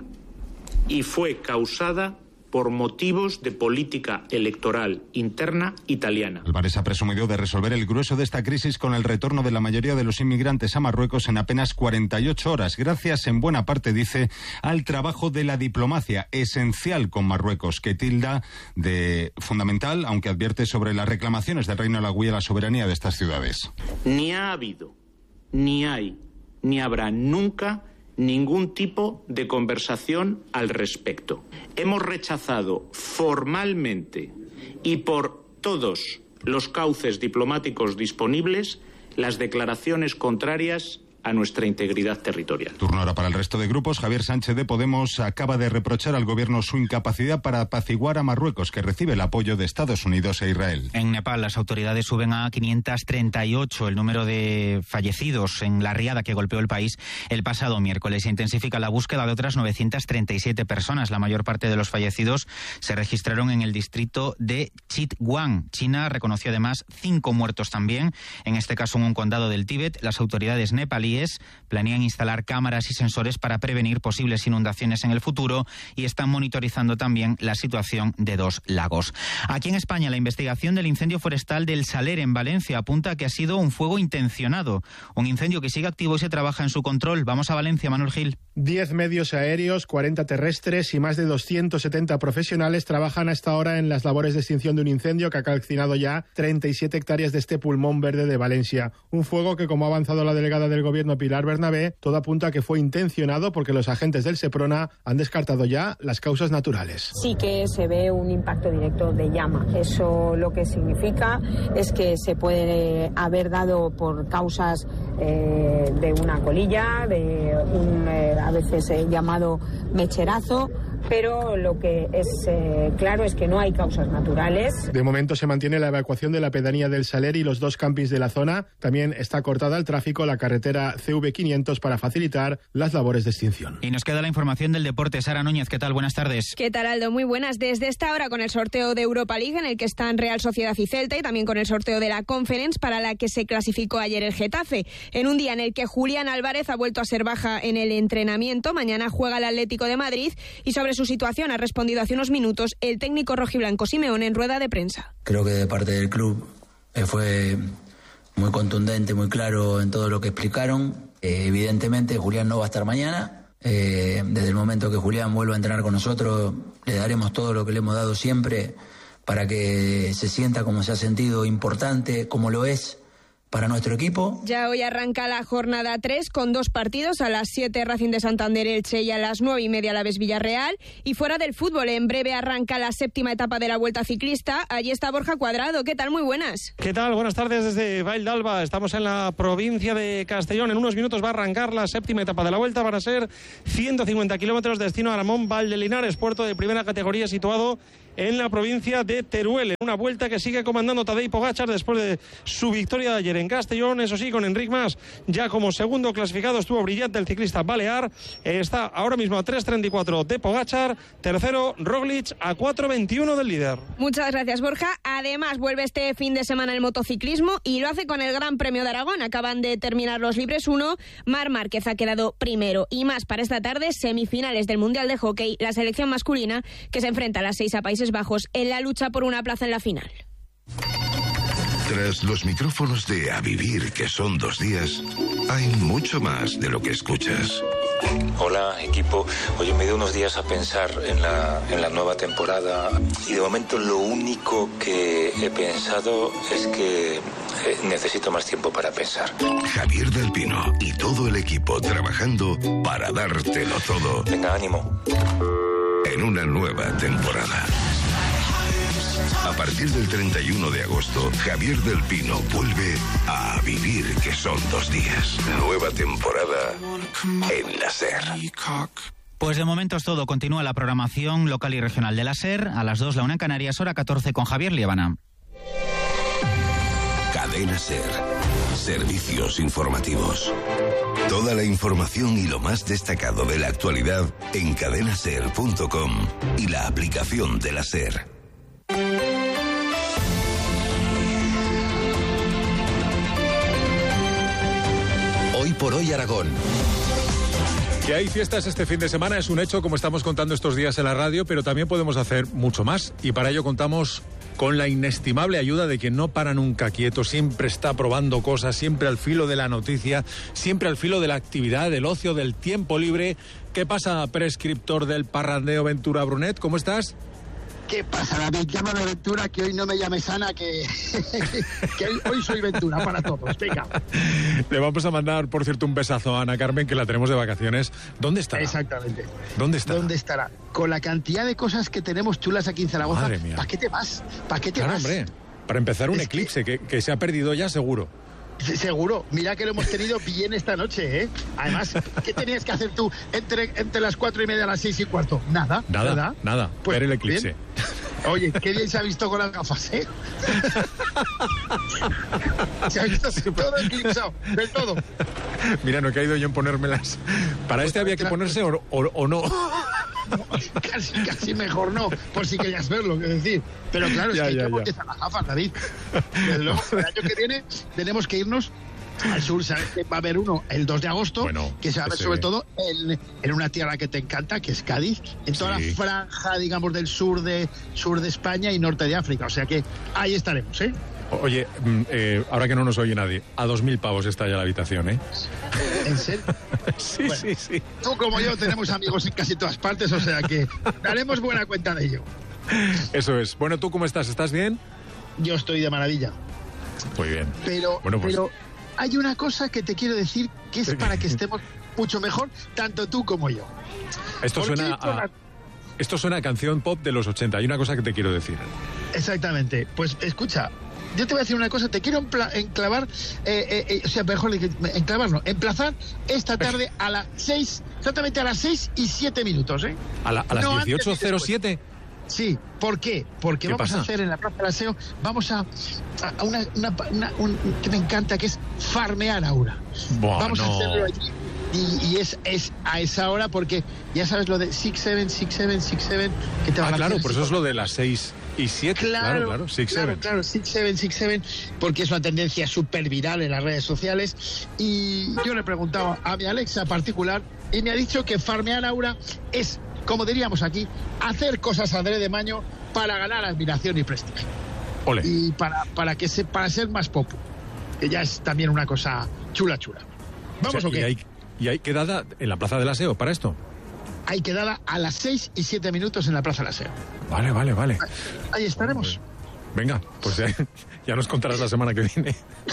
y fue causada por motivos de política electoral interna italiana. Álvarez ha presumido de resolver el grueso de esta crisis con el retorno de la mayoría de los inmigrantes a Marruecos en apenas cuarenta y ocho horas, gracias en buena parte, dice, al trabajo de la diplomacia, esencial con Marruecos, que tilda de fundamental, aunque advierte sobre las reclamaciones del Reino de la Guía a la soberanía de estas ciudades. Ni ha habido, ni hay, ni habrá nunca ningún tipo de conversación al respecto. Hemos rechazado formalmente y por todos los cauces diplomáticos disponibles las declaraciones contrarias a nuestra integridad territorial. Turno ahora para el resto de grupos. Javier Sánchez de Podemos acaba de reprochar al gobierno su incapacidad para apaciguar a Marruecos, que recibe el apoyo de Estados Unidos e Israel. En Nepal las autoridades suben a quinientos treinta y ocho el número de fallecidos en la riada que golpeó el país el pasado miércoles. Se intensifica la búsqueda de otras novecientas treinta y siete personas. La mayor parte de los fallecidos se registraron en el distrito de Chitwan. China reconoció además cinco muertos también, en este caso en un condado del Tíbet. Las autoridades nepalíes planean instalar cámaras y sensores para prevenir posibles inundaciones en el futuro y están monitorizando también la situación de dos lagos. Aquí en España, la investigación del incendio forestal del Saler en Valencia apunta a que ha sido un fuego intencionado, un incendio que sigue activo y se trabaja en su control. Vamos a Valencia, Manuel Gil. Diez medios aéreos, cuarenta terrestres y más de doscientos setenta profesionales trabajan hasta ahora en las labores de extinción de un incendio que ha calcinado ya treinta y siete hectáreas de este pulmón verde de Valencia. Un fuego que, como ha avanzado la delegada del Gobierno gobierno Pilar Bernabé, todo apunta a que fue intencionado porque los agentes del Seprona han descartado ya las causas naturales. Sí que se ve un impacto directo de llama. Eso lo que significa es que se puede haber dado por causas eh, de una colilla, de un eh, a veces eh, llamado mecherazo, pero lo que es eh, claro es que no hay causas naturales. De momento se mantiene la evacuación de la pedanía del Saler y los dos campings de la zona. También está cortada al tráfico la carretera C V quinientos para facilitar las labores de extinción. Y nos queda la información del deporte. Sara Núñez, ¿qué tal? Buenas tardes. ¿Qué tal, Aldo? Muy buenas. Desde esta hora con el sorteo de Europa League, en el que están Real Sociedad y Celta, y también con el sorteo de la Conference, para la que se clasificó ayer el Getafe. En un día en el que Julián Álvarez ha vuelto a ser baja en el entrenamiento. Mañana juega el Atlético de Madrid y sobre su situación ha respondido hace unos minutos el técnico rojiblanco Simeone en rueda de prensa. Creo que de parte del club eh, fue muy contundente, muy claro en todo lo que explicaron. Eh, evidentemente Julián no va a estar mañana. Eh, desde el momento que Julián vuelva a entrenar con nosotros, le daremos todo lo que le hemos dado siempre para que se sienta como se ha sentido, importante, como lo es para nuestro equipo. Ya hoy arranca la jornada tres con dos partidos, a las siete Racing de Santander Elche y a las nueve y media Alavés Villarreal. Y fuera del fútbol, en breve arranca la séptima etapa de la Vuelta Ciclista. Allí está Borja Cuadrado. ¿Qué tal? Muy buenas. ¿Qué tal? Buenas tardes desde Vall d'Alba. Estamos en la provincia de Castellón. En unos minutos va a arrancar la séptima etapa de la Vuelta. Van a ser ciento cincuenta kilómetros, destino a Aramón Valdelinares, puerto de primera categoría situado en la provincia de Teruel. Una vuelta que sigue comandando Tadej Pogačar después de su victoria de ayer en Castellón. Eso sí, con Enric Mas ya como segundo clasificado. Estuvo brillante el ciclista balear. Está ahora mismo a tres treinta y cuatro de Pogačar. Tercero, Roglic, a cuatro veintiuno del líder. Muchas gracias, Borja. Además, vuelve este fin de semana el motociclismo y lo hace con el Gran Premio de Aragón. Acaban de terminar los libres uno. Marc Márquez ha quedado primero. Y más para esta tarde, semifinales del Mundial de Hockey, la selección masculina que se enfrenta a las seis a Países Bajos en la lucha por una plaza en la final. Tras los micrófonos de A Vivir, que son dos días, hay mucho más de lo que escuchas. Hola, equipo. Oye, me dio unos días a pensar en la, en la nueva temporada y de momento lo único que he pensado es que eh, necesito más tiempo para pensar. Javier del Pino y todo el equipo trabajando para dártelo todo. Venga, ánimo. En una nueva temporada. A partir del treinta y uno de agosto, Javier del Pino vuelve a Vivir, que son dos días. Nueva temporada en la SER. Pues de momento es todo. Continúa la programación local y regional de la SER. A las dos, la una en Canarias, hora catorce, con Javier Liebana. Cadena SER. Servicios informativos. Toda la información y lo más destacado de la actualidad en cadena ser punto com y la aplicación de la SER. Hoy por hoy Aragón. Que hay fiestas este fin de semana es un hecho, como estamos contando estos días en la radio, pero también podemos hacer mucho más y para ello contamos con la inestimable ayuda de quien no para nunca quieto, siempre está probando cosas, siempre al filo de la noticia, siempre al filo de la actividad, del ocio, del tiempo libre. ¿Qué pasa, prescriptor del parrandeo, Ventura Brunet? ¿Cómo estás? ¿Qué pasa, David? Llámame Ventura, que hoy no me llames Ana, que, que hoy, hoy soy Ventura para todos. Venga. Le vamos a mandar, por cierto, un besazo a Ana Carmen, que la tenemos de vacaciones. ¿Dónde estará? Exactamente. ¿Dónde estará? ¿Dónde estará? Con la cantidad de cosas que tenemos chulas aquí en Zaragoza. Madre mía. ¿Para qué te vas? ¿Para qué te claro, vas? hombre. Para empezar, un es eclipse que... Que, que se ha perdido ya, seguro. Seguro, mira que lo hemos tenido bien esta noche, ¿eh? Además, ¿qué tenías que hacer tú entre, entre las cuatro y media a las seis y cuarto? Nada, nada, nada. nada. Pues, ver el eclipse. Bien. Oye, qué bien se ha visto con las gafas, ¿eh? Se ha visto todo eclipsado, del todo. Mira, no he caído yo en ponérmelas. Para pues este había que ponerse o, o, o no. No, casi, casi mejor no, por si querías verlo, es decir. Pero claro, es ya, que hay ya, que ponerse las gafas, David. Luego, el año que viene tenemos que irnos al sur. Sabes que va a haber uno el dos de agosto, bueno, que se va a ver ese... sobre todo en, en una tierra que te encanta, que es Cádiz, en toda sí. la franja, digamos, del sur de, sur de España y norte de África. O sea que ahí estaremos, ¿eh? Oye, eh, ahora que no nos oye nadie, a dos mil pavos está ya la habitación, ¿eh? ¿En serio? Sí, bueno, sí, sí. Tú como yo tenemos amigos en casi todas partes, o sea que daremos buena cuenta de ello. Eso es. Bueno, ¿tú cómo estás? ¿Estás bien? Yo estoy de maravilla. Muy bien. Pero, bueno, pues... pero hay una cosa que te quiero decir que es para que estemos mucho mejor, tanto tú como yo. Esto suena a, la... esto suena a canción pop de los ochenta. Hay una cosa que te quiero decir. Exactamente. Pues escucha, yo te voy a decir una cosa, te quiero enclavar, eh, eh, eh, o sea, mejor enclavar, no, emplazar esta tarde a las seis, exactamente a las seis y siete minutos, ¿eh? ¿A, la, a las no dieciocho cero siete? Sí, ¿por qué? Porque vamos pasa? a hacer en la Plaza del Aseo, vamos a, a una, una, una un, que me encanta, que es farmear aura. Bueno. Vamos a hacerlo allí. Y, y es, es a esa hora porque ya sabes lo de seis siete, seis siete, seis siete que te va ah, a claro, por eso es lo de las seis y siete. Claro, claro, claro, seis siete. Claro, claro, seis siete, seis siete, porque es una tendencia súper viral en las redes sociales. Y yo le he preguntado a mi Alexa particular y me ha dicho que farmear aura es, como diríamos aquí, hacer cosas adrede maño para ganar admiración y prestigio. Ole. Y para, para, que se, para ser más pop, que ya es también una cosa chula, chula. ¿Vamos o, sea, o qué? Y hay, y hay quedada en la Plaza del Aseo para esto. Hay quedada a las seis y siete minutos en la Plaza del Aseo. Vale, vale, vale. Ahí, ahí estaremos. Venga, pues ya, ya nos contarás la semana que viene.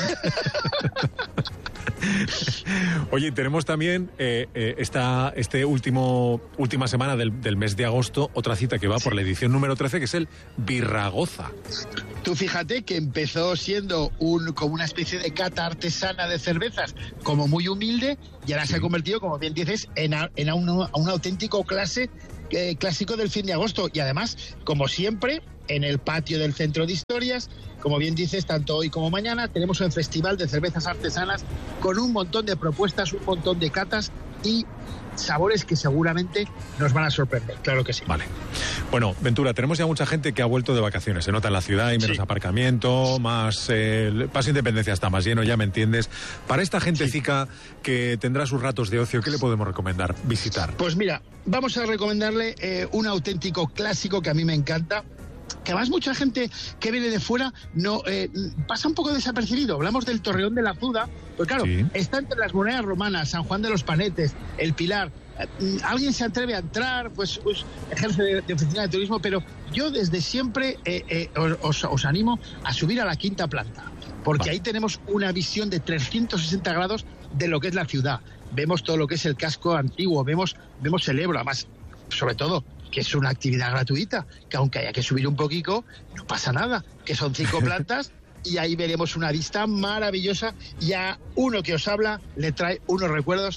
Oye, tenemos también eh, eh, esta este último última semana del, del mes de agosto otra cita que va por la edición número trece, que es el Birragoza. Tú fíjate que empezó siendo un como una especie de cata artesana de cervezas, como muy humilde, y ahora sí. se ha convertido, como bien dices, en, a, en a un, a un auténtico clase, eh, clásico del fin de agosto. Y además, como siempre, en el patio del Centro de Historias, como bien dices, tanto hoy como mañana, tenemos un festival de cervezas artesanas con un montón de propuestas, un montón de catas y sabores que seguramente nos van a sorprender, claro que sí. Vale. Bueno, Ventura, tenemos ya mucha gente que ha vuelto de vacaciones. Se nota en la ciudad, hay menos sí. aparcamiento, más eh, Paso Independencia está más lleno, ya me entiendes. Para esta gentecica sí. que tendrá sus ratos de ocio, ¿qué le podemos recomendar visitar? Pues mira, vamos a recomendarle eh, un auténtico clásico que a mí me encanta, que además mucha gente que viene de fuera no eh, pasa un poco desapercibido. Hablamos del Torreón de la Azuda, pues claro, sí. está entre las monedas romanas, San Juan de los Panetes, el Pilar. Eh, alguien se atreve a entrar, pues, pues ejerce de, de oficina de turismo, pero yo desde siempre eh, eh, os, os animo a subir a la quinta planta, porque vale. ahí tenemos una visión de trescientos sesenta grados de lo que es la ciudad. Vemos todo lo que es el casco antiguo, vemos, vemos el Ebro, además, sobre todo, que es una actividad gratuita, que aunque haya que subir un poquito, no pasa nada, que son cinco plantas y ahí veremos una vista maravillosa y a uno que os habla le trae unos recuerdos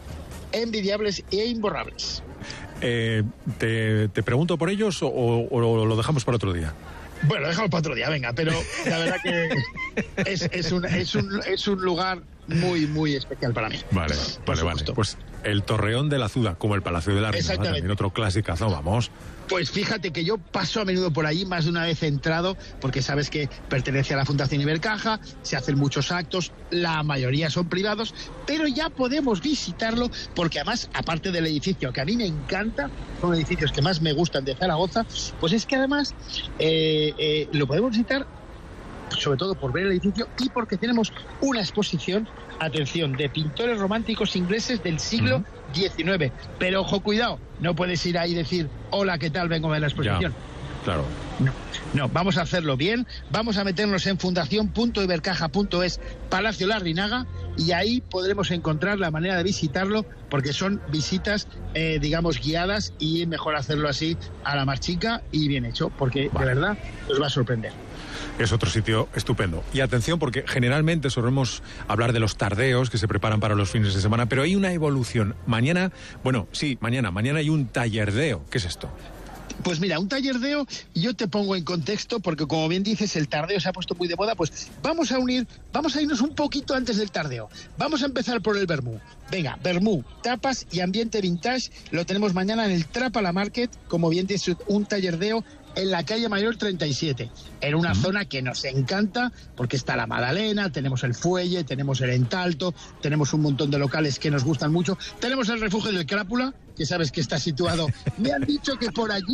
envidiables e imborrables. Eh, te, ¿Te pregunto por ellos o, o lo dejamos para otro día? Bueno, lo dejamos para otro día, venga, pero la verdad que es, es, un, es, un, es un lugar muy, muy especial para mí. Vale, vale, vale. Pues el Torreón de la Azuda, como el Palacio de la Reina, también otro clasicazo, vamos. Pues fíjate que yo paso a menudo por allí, más de una vez he entrado, porque sabes que pertenece a la Fundación Ibercaja, se hacen muchos actos, la mayoría son privados, pero ya podemos visitarlo, porque además, aparte del edificio, que a mí me encanta, son edificios que más me gustan de Zaragoza, pues es que además eh, eh, lo podemos visitar sobre todo por ver el edificio y porque tenemos una exposición, atención, de pintores románticos ingleses del siglo diecinueve. Uh-huh. Pero ojo, cuidado, no puedes ir ahí y decir, hola, ¿qué tal? Vengo a ver la exposición. Ya, claro. No, no, vamos a hacerlo bien, vamos a meternos en fundación punto ibercaja punto es Palacio Larrinaga y ahí podremos encontrar la manera de visitarlo, porque son visitas, eh, digamos, guiadas y mejor hacerlo así a la marchica y bien hecho, porque vale. de verdad os va a sorprender. Es otro sitio estupendo. Y atención, porque generalmente solemos hablar de los tardeos que se preparan para los fines de semana, pero hay una evolución. Mañana, bueno, sí, mañana, mañana hay un tallerdeo. ¿Qué es esto? Pues mira, un tallerdeo, yo te pongo en contexto, porque como bien dices, el tardeo se ha puesto muy de moda, pues vamos a unir, vamos a irnos un poquito antes del tardeo. Vamos a empezar por el vermú. Venga, vermú, tapas y ambiente vintage, lo tenemos mañana en el Trapala Market, como bien dices, un tallerdeo en la calle Mayor treinta y siete, en una uh-huh. zona que nos encanta, porque está la Madalena, tenemos el Fuelle, tenemos el Entalto, tenemos un montón de locales que nos gustan mucho, tenemos el refugio del Crápula, que sabes que está situado, me han dicho que por allí,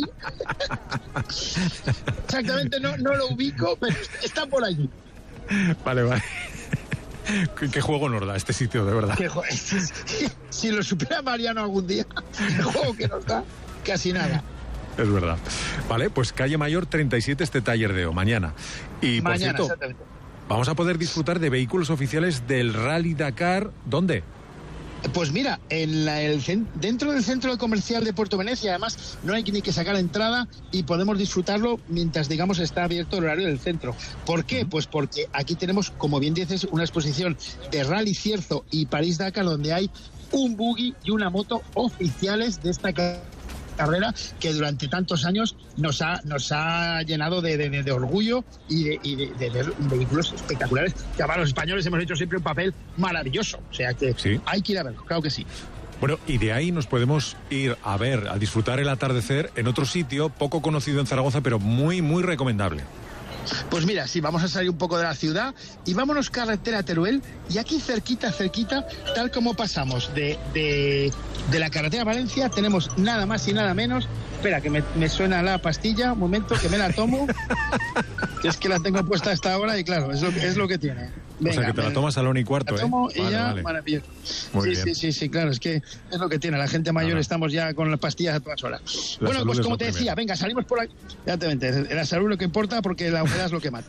exactamente no, no lo ubico, pero está por allí. Vale, vale. ¿Qué, qué juego nos da este sitio, de verdad? ¿Qué juego? Si lo supiera Mariano algún día, el juego que nos da, casi nada. Es verdad. Vale, pues calle Mayor treinta y siete, este tallerdeo, mañana. Y mañana, por cierto, exactamente. vamos a poder disfrutar de vehículos oficiales del Rally Dakar. ¿Dónde? Pues mira, en la, el, dentro del centro comercial de Puerto Venecia, además, no hay ni que sacar entrada y podemos disfrutarlo mientras, digamos, está abierto el horario del centro. ¿Por qué? Uh-huh. Pues porque aquí tenemos, como bien dices, una exposición de Rally Cierzo y París-Dakar, donde hay un buggy y una moto oficiales de esta carrera que durante tantos años nos ha nos ha llenado de, de, de orgullo y de, y de, de, de vehículos espectaculares que para los españoles hemos hecho siempre un papel maravilloso, o sea que ¿sí? Hay que ir a verlo, claro que sí. Bueno, y de ahí nos podemos ir a ver, a disfrutar el atardecer en otro sitio poco conocido en Zaragoza, pero muy, muy recomendable. Pues mira, sí, vamos a salir un poco de la ciudad y vámonos carretera a Teruel, y aquí cerquita, cerquita, tal como pasamos de, de, de la carretera a Valencia, tenemos nada más y nada menos. Espera, que me, me suena la pastilla, un momento, que me la tomo, que es que la tengo puesta a esta hora y claro, es lo, es lo que tiene. Venga, o sea, que te la tomas a la una y cuarto, la tomo ¿eh? y Vale, ya, vale. Maravilloso. Muy sí, bien. sí, sí, sí, claro, es que es lo que tiene. La gente mayor, Nada. Estamos ya con las pastillas a todas horas. La Bueno, salud pues es como lo te decía, primero. venga, salimos por aquí. Exactamente, la salud es lo que importa porque la humedad es lo que mata.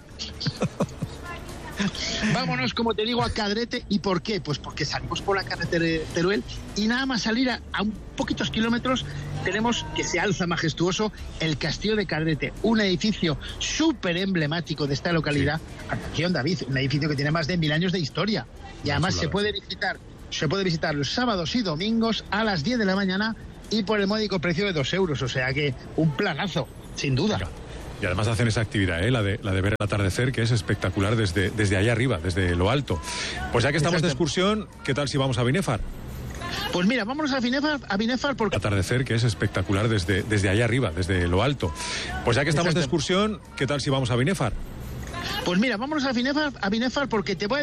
Vámonos, como te digo, a Cadrete. ¿Y por qué? Pues porque salimos por la carretera de Teruel y nada más salir a, a un poquitos kilómetros tenemos que se alza majestuoso el Castillo de Cadrete, un edificio súper emblemático de esta localidad. Sí. Atención, David, un edificio que tiene más de mil años de historia y además se puede visitar, se puede visitar los sábados y domingos a las diez de la mañana y por el módico precio de dos euros, o sea que un planazo, sin duda. Venga. Y además hacen esa actividad, ¿eh? la, de, la de ver el atardecer, que es espectacular desde, desde allá arriba, desde lo alto. Pues ya que estamos de excursión, ¿qué tal si vamos a Binefar? Pues mira, vámonos a Binefar, a Binefar porque... El atardecer, que es espectacular desde, desde allá arriba, desde lo alto. Pues ya que estamos de excursión, ¿qué tal si vamos a Binefar? Pues mira, vámonos a Binefar, a Binefar porque te voy a